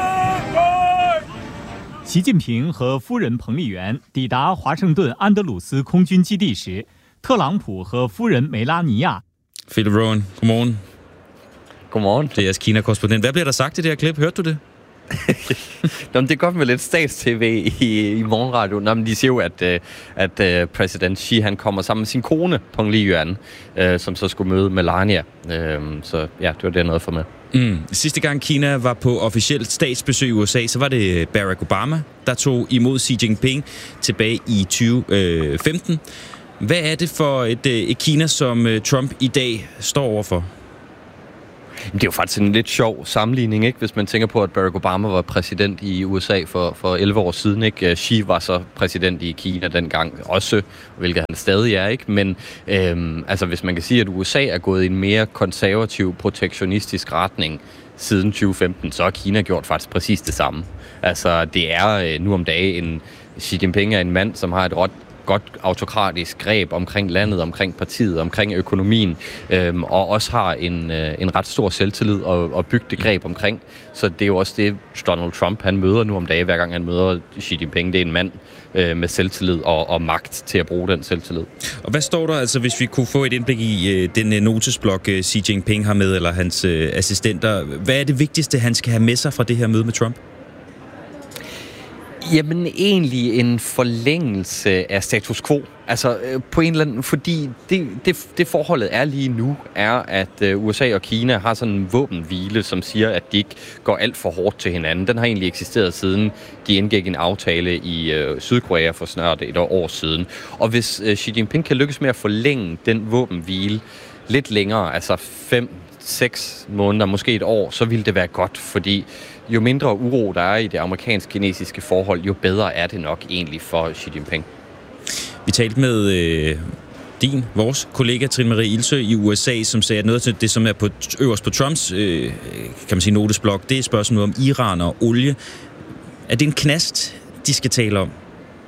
Xi Jinping和夫人彭丽媛抵达华盛顿安德鲁斯空军基地时，特朗普和夫人梅拉尼亚。
Philip Rowan, godmorgen.
Godmorgen.
Det er jeres Kina-korrespondent. Hvad bliver der sagt i det her klip? Hørte du det?
Nå, men det er godt med lidt stats-tv i, i morgenradio. Nå, men de siger jo, at, at uh, præsident Xi han kommer sammen med sin kone, Peng Liyuan, uh, som så skulle møde Melania. Uh, så ja, det var det, noget for med.
Mm. Sidste gang Kina var på officielt statsbesøg i U S A, så var det Barack Obama, der tog imod Xi Jinping tilbage i tyve femten. Hvad er det for et, et Kina, som Trump i dag står overfor?
Det er jo faktisk en lidt sjov sammenligning, ikke? Hvis man tænker på, at Barack Obama var præsident i U S A for, for elleve år siden, ikke? Xi var så præsident i Kina dengang også, hvilket han stadig er, ikke? Men øhm, altså, hvis man kan sige, at U S A er gået i en mere konservativ, protektionistisk retning siden tyve femten, så har Kina gjort faktisk præcis det samme. Altså, det er øh, nu om dagen en Xi Jinping er en mand, som har et råt godt autokratisk greb omkring landet, omkring partiet, omkring økonomien, øhm, og også har en, øh, en ret stor selvtillid og, og bygge det greb omkring. Så det er jo også det, Donald Trump han møder nu om dagen, hver gang han møder Xi Jinping. Det er en mand øh, med selvtillid og, og magt til at bruge den selvtillid.
Og hvad står der, altså hvis vi kunne få et indblik i øh, den øh, notesblok, øh, Xi Jinping har med, eller hans øh, assistenter, hvad er det vigtigste, han skal have med sig fra det her møde med Trump?
Jamen egentlig en forlængelse af status quo. Altså på en eller anden, fordi det, det, det forholdet er lige nu, er at U S A og Kina har sådan en våbenhvile, som siger, at de ikke går alt for hårdt til hinanden. Den har egentlig eksisteret siden de indgik en aftale i øh, Sydkorea for snart et år siden. Og hvis øh, Xi Jinping kan lykkes med at forlænge den våbenhvile lidt længere, altså fem, seks måneder, måske et år, så vil det være godt, fordi jo mindre uro der er i det amerikansk-kinesiske forhold, jo bedre er det nok egentlig for Xi Jinping.
Vi talte med øh, din, vores kollega Trine Marie Ilsø i U S A, som sagde, at noget af det, som er på øverst på Trumps øh, kan man sige, notesblok, det er spørgsmålet om Iran og olie. Er det en knast, de skal tale om?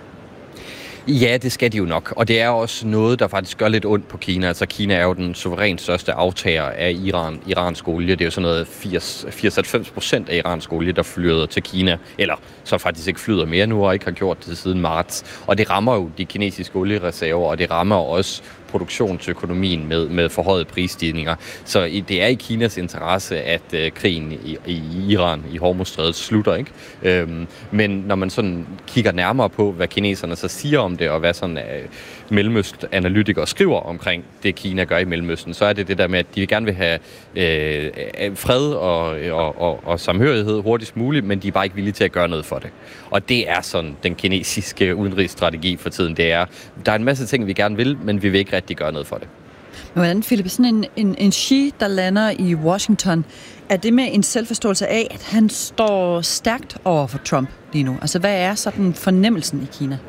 Ja, det skal de jo nok, og det er også noget, der faktisk gør lidt ondt på Kina. Altså Kina er jo den suverænt største aftager af Iran, iransk olie. Det er jo sådan noget firs til halvfems procent af iransk olie, der flyder til Kina, eller så faktisk ikke flyder mere nu, og ikke har gjort det siden marts. Og det rammer jo de kinesiske oliereserver, og det rammer også produktionsøkonomien med, med forhøjede prisstigninger. Så i, det er i Kinas interesse, at øh, krigen i, i Iran, i Hormuzstrædet, slutter, ikke? Øhm, men når man sådan kigger nærmere på, hvad kineserne så siger om det, og hvad sådan øh, Mellemøst-analytikere skriver omkring det, Kina gør i Mellemøsten, så er det det der med, at de gerne vil have øh, fred og, og, og, og samhørighed hurtigst muligt, men de er bare ikke villige til at gøre noget for det. Og det er sådan den kinesiske udenrigsstrategi for tiden. Det er, der er en masse ting, vi gerne vil, men vi vil ikke rigtig gøre noget for det.
Men hvordan, Philip, sådan en, en, en Xi, der lander i Washington, er det med en selvforståelse af, at han står stærkt over for Trump lige nu? Altså, hvad er sådan fornemmelsen i Kina?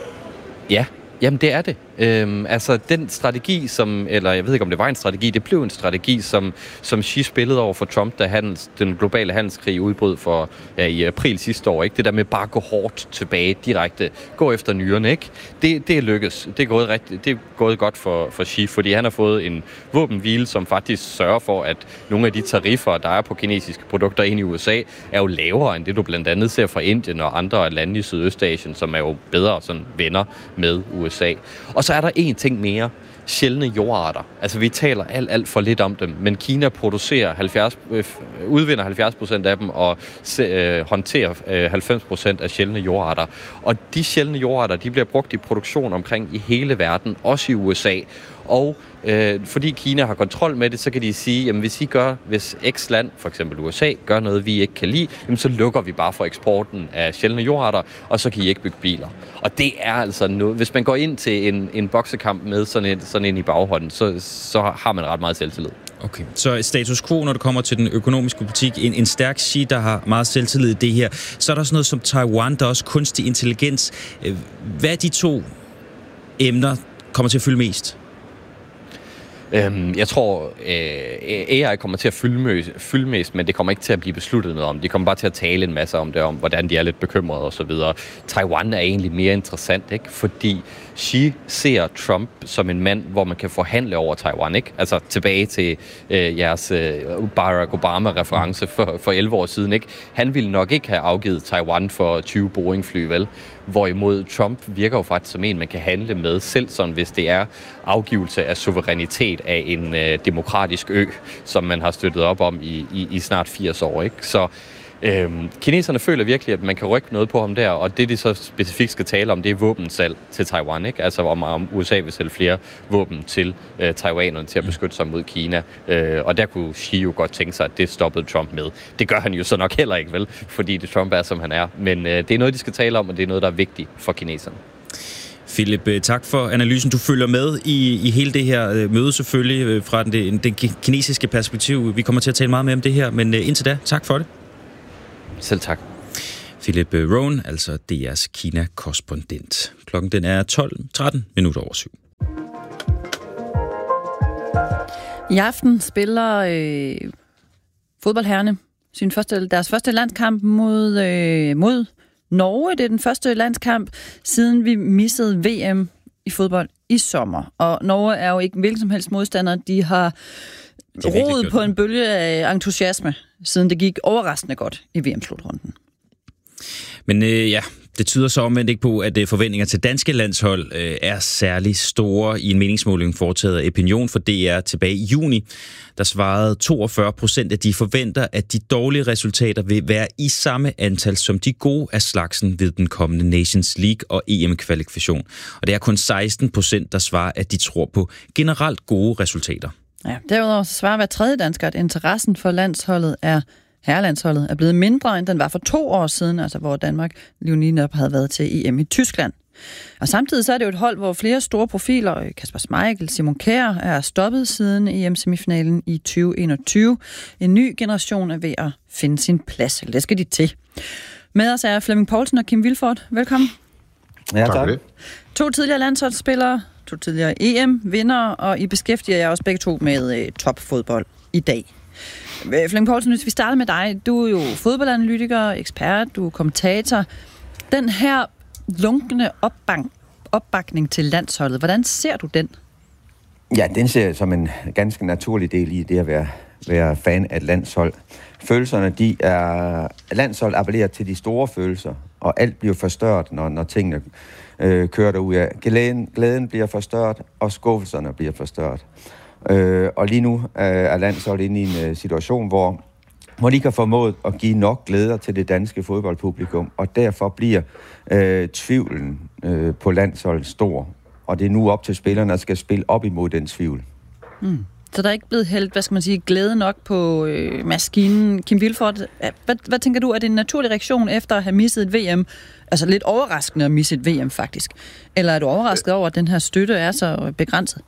Ja, jamen det er det. Øhm, altså den strategi, som, eller jeg ved ikke om det var en strategi, det blev en strategi, som, som Xi spillede over for Trump, da handels, den globale handelskrig udbrød for, ja, i april sidste år. Ikke? Det der med bare at gå hårdt tilbage direkte, gå efter nyrerne, ikke? Det, det er lykkes. Det er gået, rigtig, det er gået godt for, for Xi, fordi han har fået en våbenhvile, som faktisk sørger for, at nogle af de tariffer, der er på kinesiske produkter ind i U S A, er jo lavere end det, du blandt andet ser fra Indien og andre lande i Sydøstasien, som er jo bedre sådan venner med U S A. Og så er der en ting mere. Sjældne jordarter. Altså, vi taler alt, alt for lidt om dem, men Kina producerer halvfjerds, øh, udvinder halvfjerds procent af dem og øh, håndterer øh, halvfems procent af sjældne jordarter. Og de sjældne jordarter, de bliver brugt i produktion omkring i hele verden, også i U S A. Og øh, fordi Kina har kontrol med det, så kan de sige, jamen hvis I gør, hvis X land, for eksempel U S A, gør noget, vi ikke kan lide, jamen så lukker vi bare for eksporten af sjældne jordarter, og så kan I ikke bygge biler. Og det er altså noget, hvis man går ind til en, en boksekamp med sådan en, sådan en i baghånden, så, så har man ret meget selvtillid.
Okay, så status quo, når det kommer til den økonomiske politik, en, en stærk Xi, der har meget selvtillid i det her. Så er der også noget som Taiwan, der er også kunstig intelligens. Hvad er de to emner kommer til at fylde mest?
Øhm, jeg tror, øh, A I kommer til at fylde, møs, fylde mest, men det kommer ikke til at blive besluttet noget om. De kommer bare til at tale en masse om det, om hvordan de er lidt bekymrede og så videre. Taiwan er egentlig mere interessant, ikke? Fordi Xi ser Trump som en mand, hvor man kan forhandle over Taiwan, ikke? Altså tilbage til øh, jeres øh, Barack Obama-reference for, for elleve år siden, ikke? Han ville nok ikke have afgivet Taiwan for tyve Boeing-fly, vel? Hvorimod Trump virker jo faktisk som en, man kan handle med, selv sådan, hvis det er afgivelse af suverænitet af en øh, demokratisk ø, som man har støttet op om i, i, i snart firs år, ikke? Så Øhm, kineserne føler virkelig, at man kan rykke noget på ham der, og det, de så specifikt skal tale om, det er våbensalg til Taiwan, ikke? Altså om, om U S A vil sælge flere våben til øh, taiwanerne til at beskytte sig mod Kina. Øh, og der kunne Xi jo godt tænke sig, at det stoppede Trump med. Det gør han jo så nok heller ikke, vel? Fordi det Trump er, som han er. Men øh, det er noget, de skal tale om, og det er noget, der er vigtigt for kineserne.
Philip, tak for analysen. Du følger med i, i hele det her møde selvfølgelig fra den, den kinesiske perspektiv. Vi kommer til at tale meget mere om det her, men indtil da, tak for det.
Selv tak.
Philip Rohn, altså D R's Kina-korrespondent. Klokken den er tolv tretten minutter over syv.
I aften spiller øh, fodboldherrerne sin første, deres første landskamp mod, øh, mod Norge. Det er den første landskamp, siden vi missede V M i fodbold i sommer. Og Norge er jo ikke hvilken som helst modstander. De har roet på en bølge af entusiasme, siden det gik overraskende godt i V M-slutrunden.
Men øh, ja, det tyder så omvendt ikke på, at forventninger til danske landshold øh, er særlig store i en meningsmåling foretaget af Opinion for D R tilbage i juni. Der svarede toogfyrre procent, at de forventer, at de dårlige resultater vil være i samme antal som de gode af slagsen ved den kommende Nations League og E M-kvalifikation. Og det er kun seksten procent, der svarer, at de tror på generelt gode resultater.
Ja, derudover svarer hver tredje dansker, at interessen for landsholdet er herrelandsholdet er blevet mindre, end den var for to år siden, altså hvor Danmark lige netop havde været til E M i Tyskland. Og samtidig så er det jo et hold, hvor flere store profiler, Kasper Schmeichel, Simon Kjær, er stoppet siden E M-semifinalen i tyve enogtyve. En ny generation er ved at finde sin plads. Det skal de til. Med os er Flemming Poulsen og Kim Vilfort. Velkommen.
Ja, tak. tak.
To tidligere landsholdsspillere, to tidligere E M-vindere, og I beskæftiger jer også begge to med øh, topfodbold i dag. Flemming Poulsen, hvis vi starter med dig. Du er jo fodboldanalytiker, ekspert, du er kommentator. Den her lunkende opbak- opbakning til landsholdet, hvordan ser du den?
Ja, den ser jeg som en ganske naturlig del i det at være, være fan af et landshold. Følelserne, de er... Landshold appellerer til de store følelser, og alt bliver forstørret, når, når tingene øh, kører derud af. Glæden, glæden bliver forstørret, og skuffelserne bliver forstørret. Øh, og lige nu øh, er landsholdet inde i en øh, situation, hvor, hvor de kan formået at give nok glæder til det danske fodboldpublikum, og derfor bliver øh, tvivlen øh, på landsholdet stor. Og det er nu op til spillerne, der skal spille op imod den tvivl.
Mm. Så der er ikke blevet hældt, hvad skal man sige, glæde nok på øh, maskinen. Kim Vilfort, hvad, hvad tænker du, er det en naturlig reaktion efter at have misset et V M? Altså lidt overraskende at misse et V M faktisk. Eller er du overrasket over, at den her støtte er så begrænset?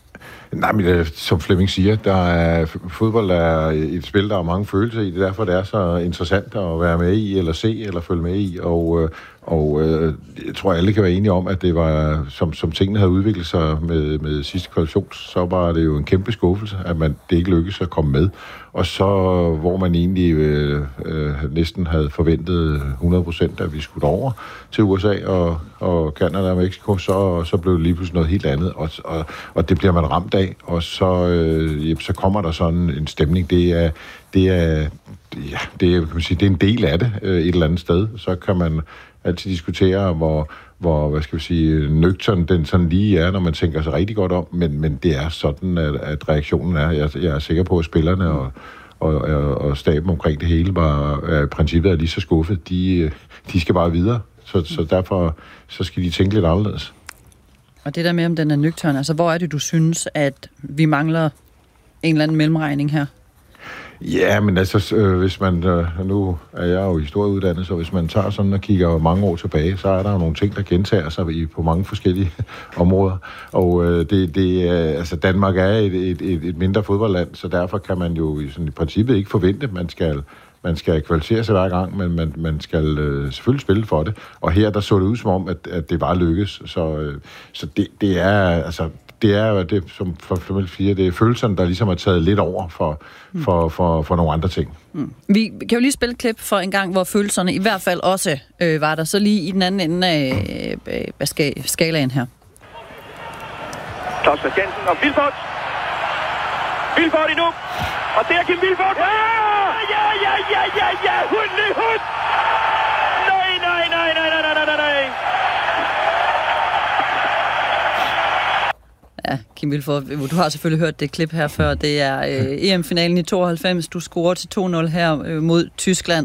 Nej, men det, som Flemming siger, der er, fodbold er et spil, der har mange følelser i. Det er derfor, det er så interessant at være med i, eller se, eller følge med i. Og, og jeg tror, alle kan være enige om, at det var, som, som tingene havde udviklet sig med, med sidste kvalifikation, så var det jo en kæmpe skuffelse, at man, det ikke lykkedes at komme med. Og så, hvor man egentlig øh, øh, næsten havde forventet hundrede procent, at vi skulle over til U S A og, og Canada og Mexico, så, så blev det lige pludselig noget helt andet, og, og, og det bliver man ramt af, og så, øh, så kommer der sådan en stemning. Det er, det er, ja, det er, kan man sige, det er en del af det øh, et eller andet sted. Så kan man altid diskutere, hvor, hvor hvad skal vi sige, nøgtern den sådan lige er, når man tænker sig rigtig godt om, men, men det er sådan, at, at reaktionen er. Jeg, jeg er sikker på, at spillerne og, og, og, og staben omkring det hele var er, princippet er lige så skuffet. De, de skal bare videre, så, så derfor så skal de tænke lidt anderledes. Og det der med, om den er nøgtern, altså hvor er det, du synes, at vi mangler en eller anden mellemregning her? Ja, men altså, øh, hvis man, øh, nu er jeg jo historieuddannet, så hvis man tager sådan og kigger mange år tilbage, så er der jo nogle ting, der gentager sig i, på mange forskellige områder. Og øh, det, det, altså, Danmark er et, et, et, et mindre fodboldland, så derfor kan man jo sådan, i princippet ikke forvente, at man skal, man skal kvalificere sig hver gang, men man, man skal øh, selvfølgelig spille for det. Og her, der så det ud som om, at, at det var lykkes. Så, øh, så det, det er, altså... Det er jo det, som for Flemming siger, det er følelserne, der ligesom har taget lidt over for, mm. for, for, for nogle andre ting. Mm. Vi kan jo lige spille et klip for en gang, hvor følelserne i hvert fald også øh, var der. Så lige i den anden ende af øh, ska- skalaen her. Claus Christiansen og Vilfort. Vilfort endnu. Og det er Kim Vilfort. Ja! Ja, ja, ja, ja, ja! Hund i hund! Nej, nej, nej, nej, nej, nej, nej, nej!
Ja, Kim Vilfort, du har selvfølgelig hørt det klip her før. Det er øh, E M-finalen i tooghalvfems. Du scorer til to nul her øh, mod Tyskland.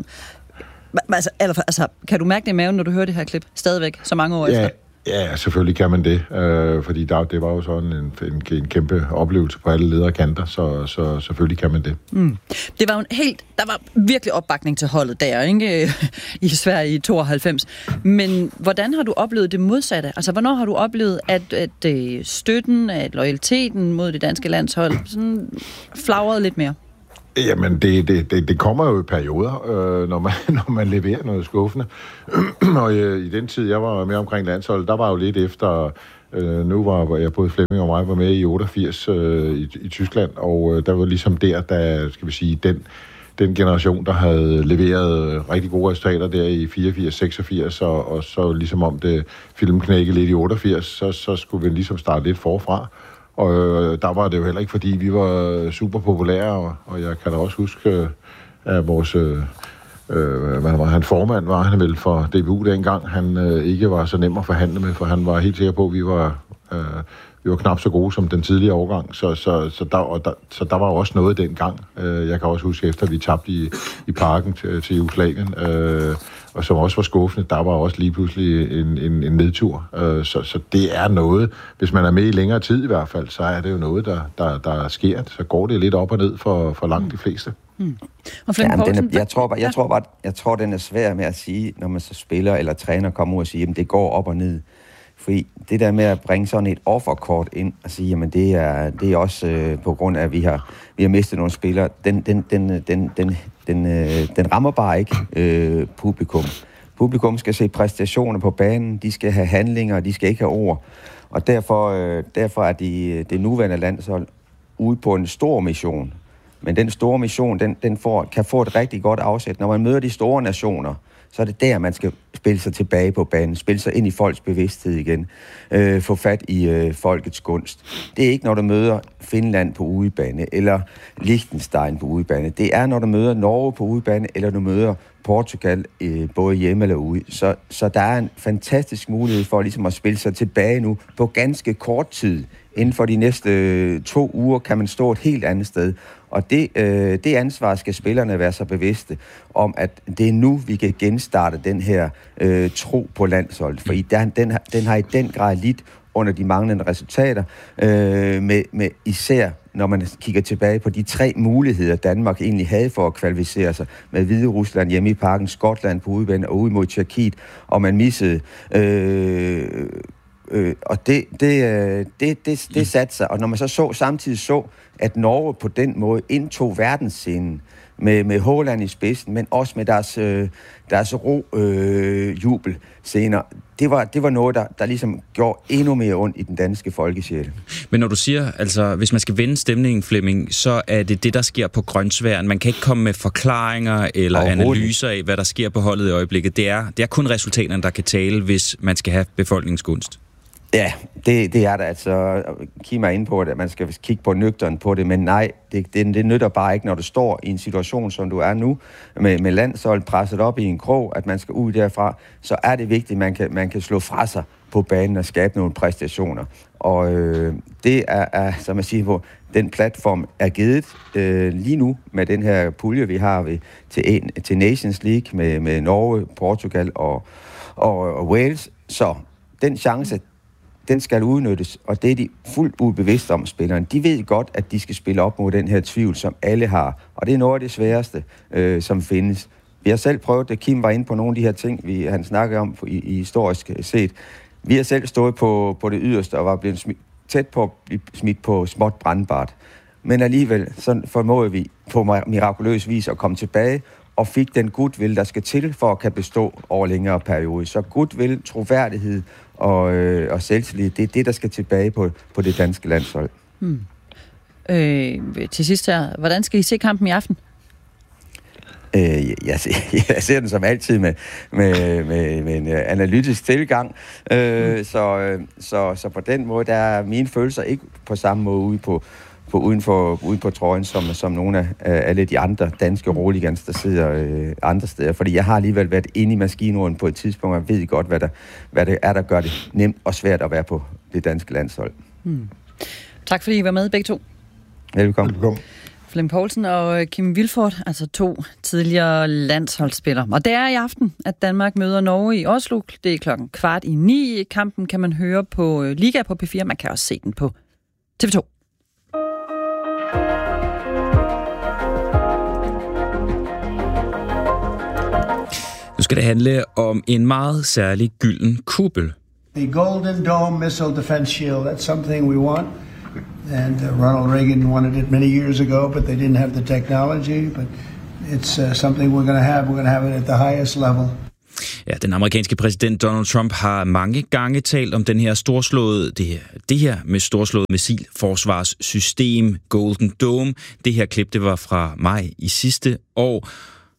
Altså, altså, kan du mærke det i maven, når du hører det her klip stadigvæk, så mange år
ja,
efter?
Ja, selvfølgelig kan man det. Øh, fordi der, det var jo sådan en, en, en kæmpe oplevelse på alle ledere kanter, så, så selvfølgelig kan man det.
Mm. Det var jo en helt... Der var virkelig opbakning til holdet der, ikke? I Sverige i tooghalvfems. Men hvordan har du oplevet det modsatte? Altså, hvornår har du oplevet, at, at støtten, at loyaliteten mod det danske landshold sådan flagrede lidt mere?
Jamen, det, det, det, det kommer jo i perioder, øh, når, man, når man leverer noget skuffende. Og øh, i den tid, jeg var med omkring landsholdet, der var jo lidt efter... Øh, nu var jeg, både Flemming og mig, var med i otteogfirs øh, i, i Tyskland, og øh, der var ligesom der, der skal vi sige, den, den generation, der havde leveret rigtig gode resultater der i fireogfirs seksogfirs, og, og så ligesom om det filmknække lidt i otteogfirs, så, så skulle vi ligesom starte lidt forfra. Og øh, der var det jo heller ikke, fordi vi var super populære, og, og jeg kan da også huske, øh, at vores øh, øh, hvad var han, formand var han vel for D B U dengang, han øh, ikke var så nem at forhandle med, for han var helt sikker på, at vi var, øh, vi var knap så gode som den tidligere årgang, så, så, så, der, og der, så der var også noget dengang. Øh, jeg kan også huske, efter vi tabte i, i parken til, til Jugoslavien, øh, og som også var skuffende, der var også lige pludselig en, en, en nedtur. Øh, så, så det er noget, hvis man er med i længere tid i hvert fald, så er det jo noget, der, der, der sker. Så går det lidt op og ned for, for langt de fleste.
Mm.
Og ja, den er, jeg tror bare, jeg tror bare, jeg tror den er svær med at sige, når man så spiller eller træner kommer ud og siger, at det går op og ned. Fordi det der med at bringe sådan et offerkort ind og sige, jamen det er, det er også øh, på grund af, at vi har, vi har mistet nogle spillere, den, den, den, den, den, den, øh, den rammer bare ikke øh, publikum. Publikum skal se præstationer på banen, de skal have handlinger, de skal ikke have ord. Og derfor, øh, derfor er de, det nuværende landshold ude på en stor mission. Men den store mission, den, den får, kan få et rigtig godt afsæt. Når man møder de store nationer, så er det der, man skal spille sig tilbage på banen, spille sig ind i folks bevidsthed igen, øh, få fat i øh, folkets gunst. Det er ikke, når du møder Finland på udebane, eller Liechtenstein på udebane. Det er, når du møder Norge på udebane, eller du møder Portugal, øh, både hjemme eller ude. Så, så der er en fantastisk mulighed for ligesom at spille sig tilbage nu på ganske kort tid. Inden for de næste øh, to uger kan man stå et helt andet sted. Og det, øh, det ansvar skal spillerne være så bevidste om, at det er nu, vi kan genstarte den her øh, tro på landsholdet. For den, den, den har i den grad lidt under de manglende resultater, øh, med, med især når man kigger tilbage på de tre muligheder, Danmark egentlig havde for at kvalificere sig, med Hvide Rusland hjemme i parken, Skotland på udebane og ude mod Tjekkiet, og man missede... Øh, Øh, og det, det, det, det, det satte sig. Og når man så, så samtidig så, at Norge på den måde indtog verdensscenen med, med Haaland i spidsen, men også med deres, øh, deres ro øh, jubel senere, det var, det var noget, der, der ligesom gjorde endnu mere ondt i den danske folkesjæl.
Men når du siger, altså hvis man skal vende stemningen, Flemming, så er det det, der sker på Grønsværen. Man kan ikke komme med forklaringer eller analyser af, hvad der sker på holdet i øjeblikket. Det er, det er kun resultaterne, der kan tale, hvis man skal have befolkningens gunst.
Ja, det, det er der altså. Kim er inde på det, at man skal kigge på nøgteren på det, men nej, det, det, det nytter bare ikke, når du står i en situation, som du er nu, med, med landshold presset op i en krog, at man skal ud derfra, så er det vigtigt, at man kan, man kan slå fra sig på banen og skabe nogle præstationer. Og øh, det er, er, som jeg siger på, den platform er givet øh, lige nu med den her pulje, vi har ved, til, til Nations League med, med Norge, Portugal og, og, og Wales. Så den chance, den skal udnyttes, og det er de fuldt ud bevidste om, spillerne. De ved godt, at de skal spille op mod den her tvivl, som alle har. Og det er noget af det sværeste, øh, som findes. Vi har selv prøvet det. Kim var inde på nogle af de her ting, vi, han snakkede om i, i historisk set. Vi har selv stået på, på det yderste og var blevet smidt, tæt på at blive smidt på småt brandbart. Men alligevel så formåede vi på mirakuløs vis at komme tilbage og fik den goodwill, der skal til for at kan bestå over længere periode. Så goodwill, troværdighed og, øh, og selvtillid, det er det, der skal tilbage på, på det danske landshold.
Hmm. Øh, til sidst her, hvordan skal I se kampen i aften?
Øh, jeg, jeg ser den som altid med, med, med, med en analytisk tilgang, øh, mm. så, så, så på den måde, der er mine følelser ikke på samme måde ude på, på, uden, for, uden på trøjen, som, som nogle af alle de andre danske roligans, der sidder øh, andre steder. Fordi jeg har alligevel været inde i maskinrummet på et tidspunkt, og jeg ved godt, hvad, der, hvad det er, der gør det nemt og svært at være på det danske landshold.
Hmm. Tak fordi I var med begge to.
Velkommen.
Velkommen.
Flemming Poulsen og Kim Vilfort, altså to tidligere landsholdsspillere. Og det er i aften, at Danmark møder Norge i Oslo. Det er klokken kvart i ni. Kampen kan man høre på Liga på P fire. Man kan også se den på T V to.
Nu skal det handle om en meget særlig gylden kuppel.
The Golden Dome Missile Defense Shield, that's something we want. And uh, Ronald Reagan wanted it many years ago, but they didn't have the technology. But it's uh, something we're going to have. We're going to have it at the highest level.
Ja, den amerikanske præsident Donald Trump har mange gange talt om den her storslåede, det her, det her med storslået missilforsvarssystem, Golden Dome. Det her klip, det var fra maj i sidste år.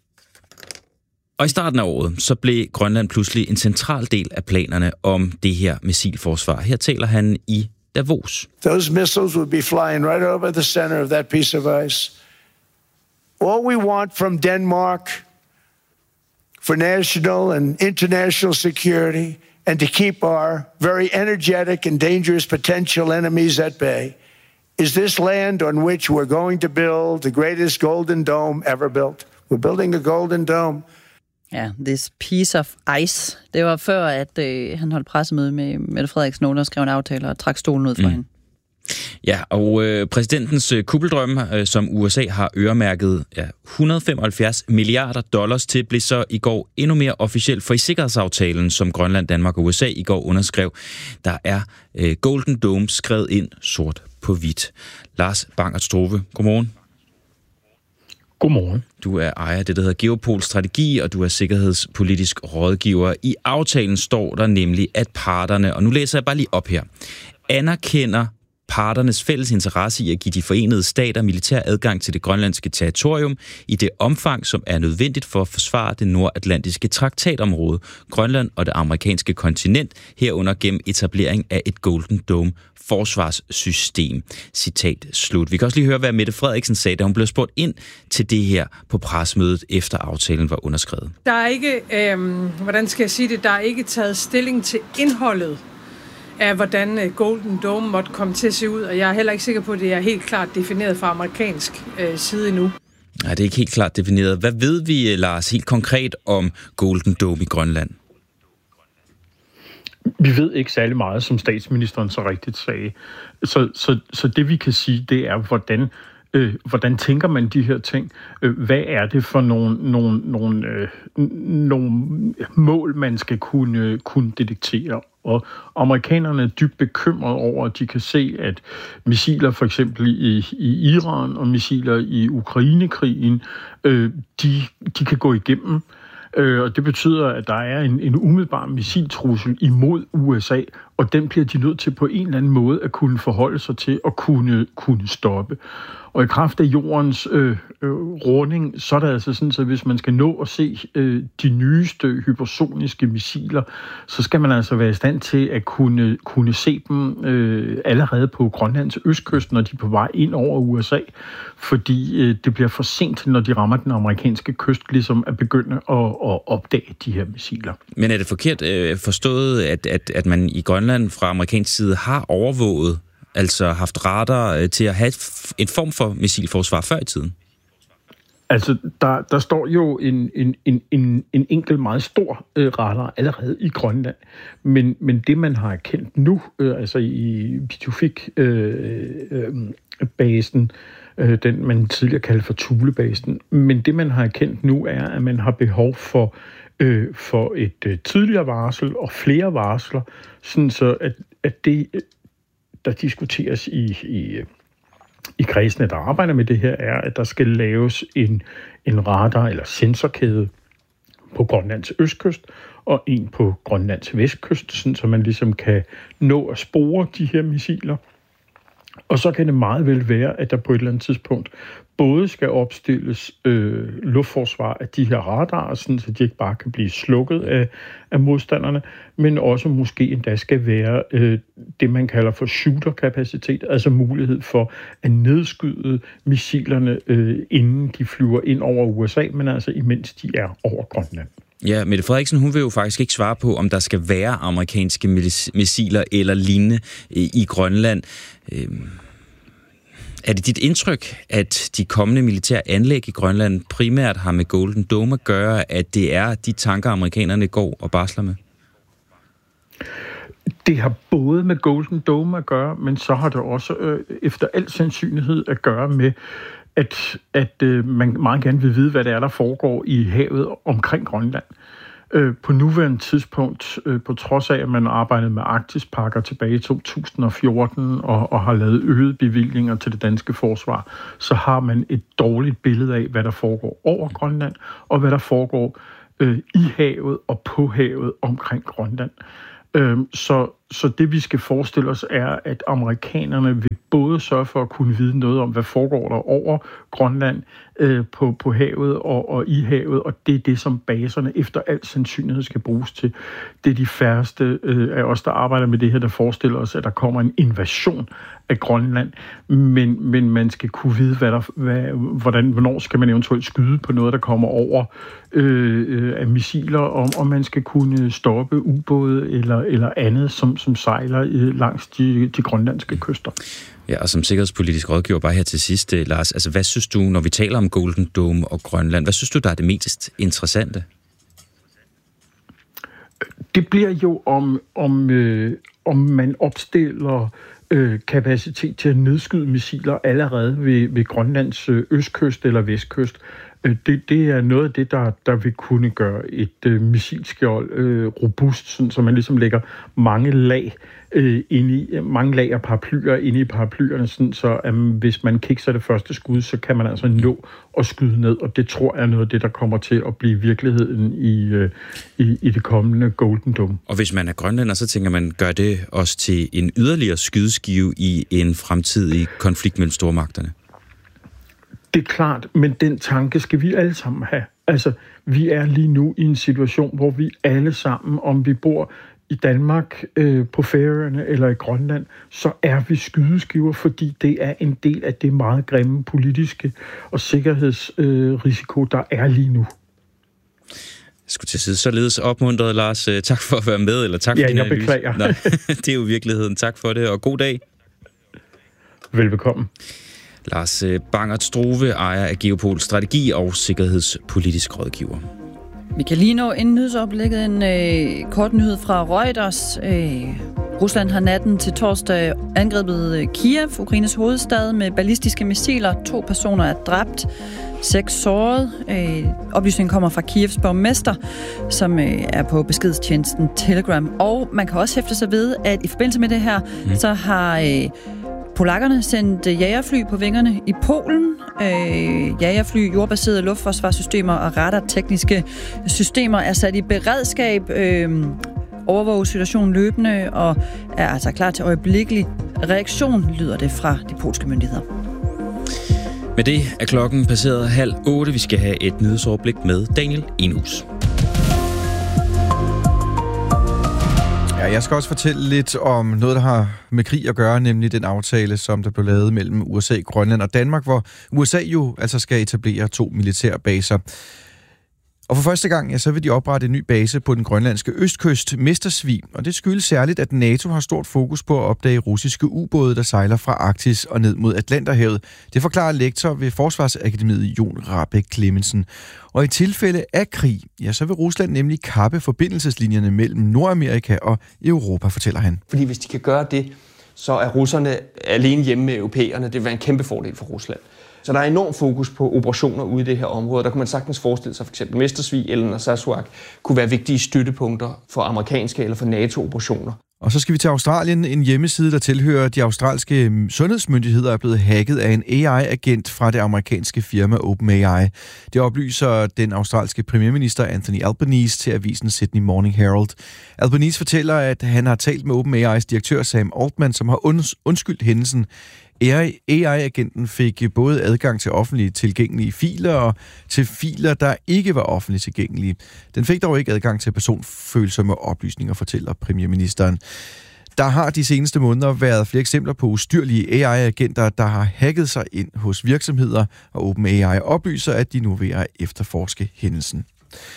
Og i starten af året, så blev Grønland pludselig en central del af planerne om det her missilforsvar. Her taler han i Davos.
Those missiles would be flying right over the center of that piece of ice. All we want from Denmark for national and international security and to keep our very energetic and dangerous potential enemies at bay is this land on which we're going to build the greatest golden dome ever built. We're building a golden dome.
Ja, this piece of ice. Det var før, at øh, han holdt pressemøde med Mette Frederiksen, og skrev en aftale og trak stolen ud fra mm. hende.
Ja, og øh, præsidentens øh, kuppeldrøm, øh, som U S A har øremærket ja, et hundrede og femoghalvfjerds milliarder dollars til, blev så i går endnu mere officielt, for i sikkerhedsaftalen, som Grønland, Danmark og U S A i går underskrev, der er øh, Golden Dome skrevet ind sort på hvidt. Lars Bangert Strove, godmorgen.
Godmorgen.
Du er ejer af det, der hedder Geopol Strategi, og du er sikkerhedspolitisk rådgiver. I aftalen står der nemlig, at parterne, og nu læser jeg bare lige op her, anerkender parternes fælles interesse i at give de forenede stater militær adgang til det grønlandske territorium i det omfang, som er nødvendigt for at forsvare det nordatlantiske traktatområde, Grønland og det amerikanske kontinent, herunder gennem etablering af et Golden Dome forsvarssystem. Citat slut. Vi kan også lige høre, hvad Mette Frederiksen sagde, da hun blev spurgt ind til det her på pressemødet, efter aftalen var underskrevet.
Der er ikke, øh, hvordan skal jeg sige det, der er ikke taget stilling til indholdet af, hvordan Golden Dome måtte komme til at se ud, og jeg er heller ikke sikker på, at det er helt klart defineret fra amerikansk øh, side endnu.
Nej, det er ikke helt klart defineret. Hvad ved vi, Lars, helt konkret om Golden Dome i Grønland?
Vi ved ikke særlig meget, som statsministeren så rigtigt sagde. Så, så, så det vi kan sige, det er, hvordan, øh, hvordan tænker man de her ting? Hvad er det for nogle, nogle, nogle, øh, nogle mål, man skal kunne, kunne detektere? Og amerikanerne er dybt bekymrede over, at de kan se, at missiler for eksempel i, i Iran og missiler i Ukrainekrigen, øh, de, de kan gå igennem. Øh, og det betyder, at der er en, en umiddelbar missiltrussel imod U S A, og den bliver de nødt til på en eller anden måde at kunne forholde sig til og kunne, kunne stoppe. Og i kraft af jordens øh, øh, runding, så er det altså sådan, at hvis man skal nå at se øh, de nyeste hypersoniske missiler, så skal man altså være i stand til at kunne, kunne se dem øh, allerede på Grønlands østkyst, når de er på vej ind over U S A, fordi øh, det bliver for sent, når de rammer den amerikanske kyst, ligesom at begynde at, at opdage de her missiler.
Men er det forkert øh, forstået, at, at, at man i Grønland fra amerikansk side har overvåget, altså haft radar til at have en form for missilforsvar før i tiden?
Altså, der, der står jo en, en, en, en, en enkelt meget stor øh, radar allerede i Grønland. Men, men det, man har erkendt nu, øh, altså i Pitufik-basen, øh, øh, den man tidligere kaldte for Thulebasen, men det, man har erkendt nu, er, at man har behov for, øh, for et øh, tidligere varsel og flere varsler, sådan så at, at det, der diskuteres i... i i kredsene, der arbejder med det her, er, at der skal laves en, en radar- eller sensorkæde på Grønlands østkyst og en på Grønlands vestkyst, sådan, så man ligesom kan nå at spore de her missiler. Og så kan det meget vel være, at der på et eller andet tidspunkt både skal opstilles øh, luftforsvar af de her radarer, sådan, så de ikke bare kan blive slukket af, af modstanderne, men også måske endda skal være øh, det, man kalder for shooter-kapacitet, altså mulighed for at nedskyde missilerne, øh, inden de flyver ind over U S A, men altså imens de er over Grønland.
Ja, Mette Frederiksen, hun vil jo faktisk ikke svare på, om der skal være amerikanske missiler eller lignende i Grønland. Er det dit indtryk, at de kommende militære anlæg i Grønland primært har med Golden Dome at gøre, at det er de tanker, amerikanerne går og barsler med?
Det har både med Golden Dome at gøre, men så har det også øh, efter al sandsynlighed at gøre med, at, at øh, man meget gerne vil vide, hvad det er, der foregår i havet omkring Grønland. Øh, på nuværende tidspunkt, øh, på trods af, at man arbejdede med Arktispakker tilbage i to tusind og fjorten og, og har lavet øgede bevillinger til det danske forsvar, så har man et dårligt billede af, hvad der foregår over Grønland, og hvad der foregår øh, i havet og på havet omkring Grønland. Øh, så, så det, vi skal forestille os, er, at amerikanerne vil både sørge for at kunne vide noget om, hvad foregår der over Grønland øh, på, på havet og, og i havet, og det er det, som baserne efter al sandsynlighed skal bruges til. Det er de færreste øh, af os, der arbejder med det her, der forestiller os, at der kommer en invasion af Grønland, men, men man skal kunne vide, hvad der, hvad, hvordan, hvornår skal man eventuelt skyde på noget, der kommer over øh, af missiler, og, og man skal kunne stoppe ubåde eller, eller andet, som, som sejler øh, langs de, de grønlandske kyster.
Ja, og som sikkerhedspolitisk rådgiver, bare her til sidst, Lars, altså hvad synes du, når vi taler om Golden Dome og Grønland, hvad synes du, der er det mest interessante?
Det bliver jo om, om, øh, om man opstiller øh, kapacitet til at nedskyde missiler allerede ved, ved Grønlands øh, østkyst eller vestkyst. Det, det er noget af det, der, der vil kunne gøre et øh, missilskjold øh, robust, sådan, så man ligesom lægger mange lag øh, inde i, mange lag af paraplyer inde i paraplyerne, sådan, så øh, hvis man kikser det første skud, så kan man altså nå at skyde ned, og det tror jeg er noget af det, der kommer til at blive virkeligheden i, øh, i, i det kommende Golden Dome.
Og hvis man er grønlænder, så tænker man, gør det også til en yderligere skydeskive i en fremtidig konflikt mellem stormagterne?
Det er klart, men den tanke skal vi alle sammen have. Altså, vi er lige nu i en situation, hvor vi alle sammen, om vi bor i Danmark, øh, på Færøerne eller i Grønland, så er vi skydeskiver, fordi det er en del af det meget grimme politiske og sikkerhedsrisiko, øh, der er lige nu.
Jeg skulle til side således opmuntret, Lars. Tak for at være med, eller tak for
ja,
din
analyse. Ja, jeg
beklager. Nej, det er jo virkeligheden. Tak for det, og god dag.
Velbekomme.
Lars Bangert Struve, ejer af Geopol Strategi og sikkerhedspolitisk rådgiver.
Vi kan lige nå en nyhedsoplægget en øh, kort nyhed fra Reuters. Øh, Rusland har natten til torsdag angrebet Kiev, Ukraines hovedstad, med ballistiske missiler. To personer er dræbt, seks såret. Øh, oplysningen kommer fra Kievs borgmester, som øh, er på beskedstjenesten Telegram. Og man kan også hæfte sig ved, at i forbindelse med det her, mm. så har Øh, polakkerne sendte jagerfly på vingerne i Polen. Øh, jagerfly, jordbaserede luftforsvarssystemer og radartekniske systemer er sat i beredskab, øh, overvåger situationen løbende og er altså klar til øjeblikkelig reaktion, lyder det fra de polske myndigheder.
Med det er klokken passeret halv otte. Vi skal have et nyhedsoverblik med Daniel Enhus.
Ja, jeg skal også fortælle lidt om noget, der har med krig at gøre, nemlig den aftale, som der blev lavet mellem U S A, Grønland og Danmark, hvor U S A jo altså skal etablere to militærbaser. Og for første gang, ja, så vil de oprette en ny base på den grønlandske østkyst, Mestersvig, og det skyldes særligt, at NATO har stort fokus på at opdage russiske ubåde, der sejler fra Arktis og ned mod Atlanterhavet. Det forklarer lektor ved Forsvarsakademiet Jon Rahbek Clemmensen. Og i tilfælde af krig, ja, så vil Rusland nemlig kappe forbindelseslinjerne mellem Nordamerika og Europa, fortæller han.
Fordi hvis de kan gøre det, så er russerne alene hjemme med europæerne. Det vil være en kæmpe fordel for Rusland. Så der er enorm fokus på operationer ude i det her område. Der kunne man sagtens forestille sig, f.eks. Mestersvig eller Narsarsuaq kunne være vigtige støttepunkter for amerikanske eller for NATO-operationer.
Og så skal vi til Australien. En hjemmeside, der tilhører de australske sundhedsmyndigheder, er blevet hacket af en A I-agent fra det amerikanske firma OpenAI. Det oplyser den australske premierminister Anthony Albanese til avisen Sydney Morning Herald. Albanese fortæller, at han har talt med OpenAI's direktør Sam Altman, som har undskyldt hændelsen. A I-agenten fik både adgang til offentligt tilgængelige filer og til filer, der ikke var offentligt tilgængelige. Den fik dog ikke adgang til personfølsomme oplysninger, fortæller premierministeren. Der har de seneste måneder været flere eksempler på ustyrlige A I-agenter, der har hacket sig ind hos virksomheder, og OpenAI oplyser, at de nu er ved at efterforske hændelsen.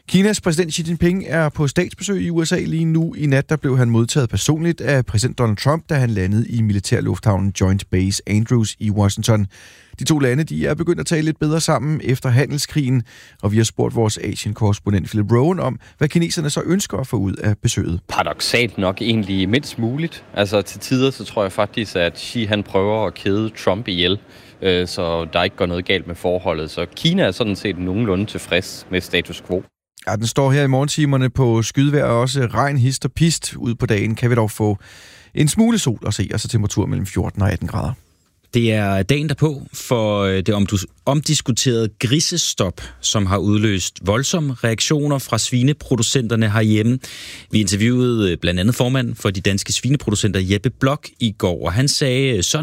Kinas præsident Xi Jinping er på statsbesøg i U S A lige nu. I nat der blev han modtaget personligt af præsident Donald Trump, da han landede i militærlufthavnen Joint Base Andrews i Washington. De to lande de er begyndt at tale lidt bedre sammen efter handelskrigen, og vi har spurgt vores Asien-korrespondent Philip Rowan om, hvad kineserne så ønsker at få ud af besøget.
Paradoksalt nok egentlig mindst muligt. Altså til tider så tror jeg faktisk, at Xi han prøver at kæde Trump ihjel, så der ikke går noget galt med forholdet. Så Kina er sådan set nogenlunde tilfreds med status quo.
Ja, den står her i morgentimerne på skydevejr og også regn, hist og pist. Ud på dagen kan vi dog få en smule sol og se, og så temperatur mellem fjorten og atten grader.
Det er dagen derpå for det omdiskuterede grisestop, som har udløst voldsomme reaktioner fra svineproducenterne herhjemme. Vi interviewede blandt andet formanden for de danske svineproducenter Jeppe Blok i går, og han sagde sådan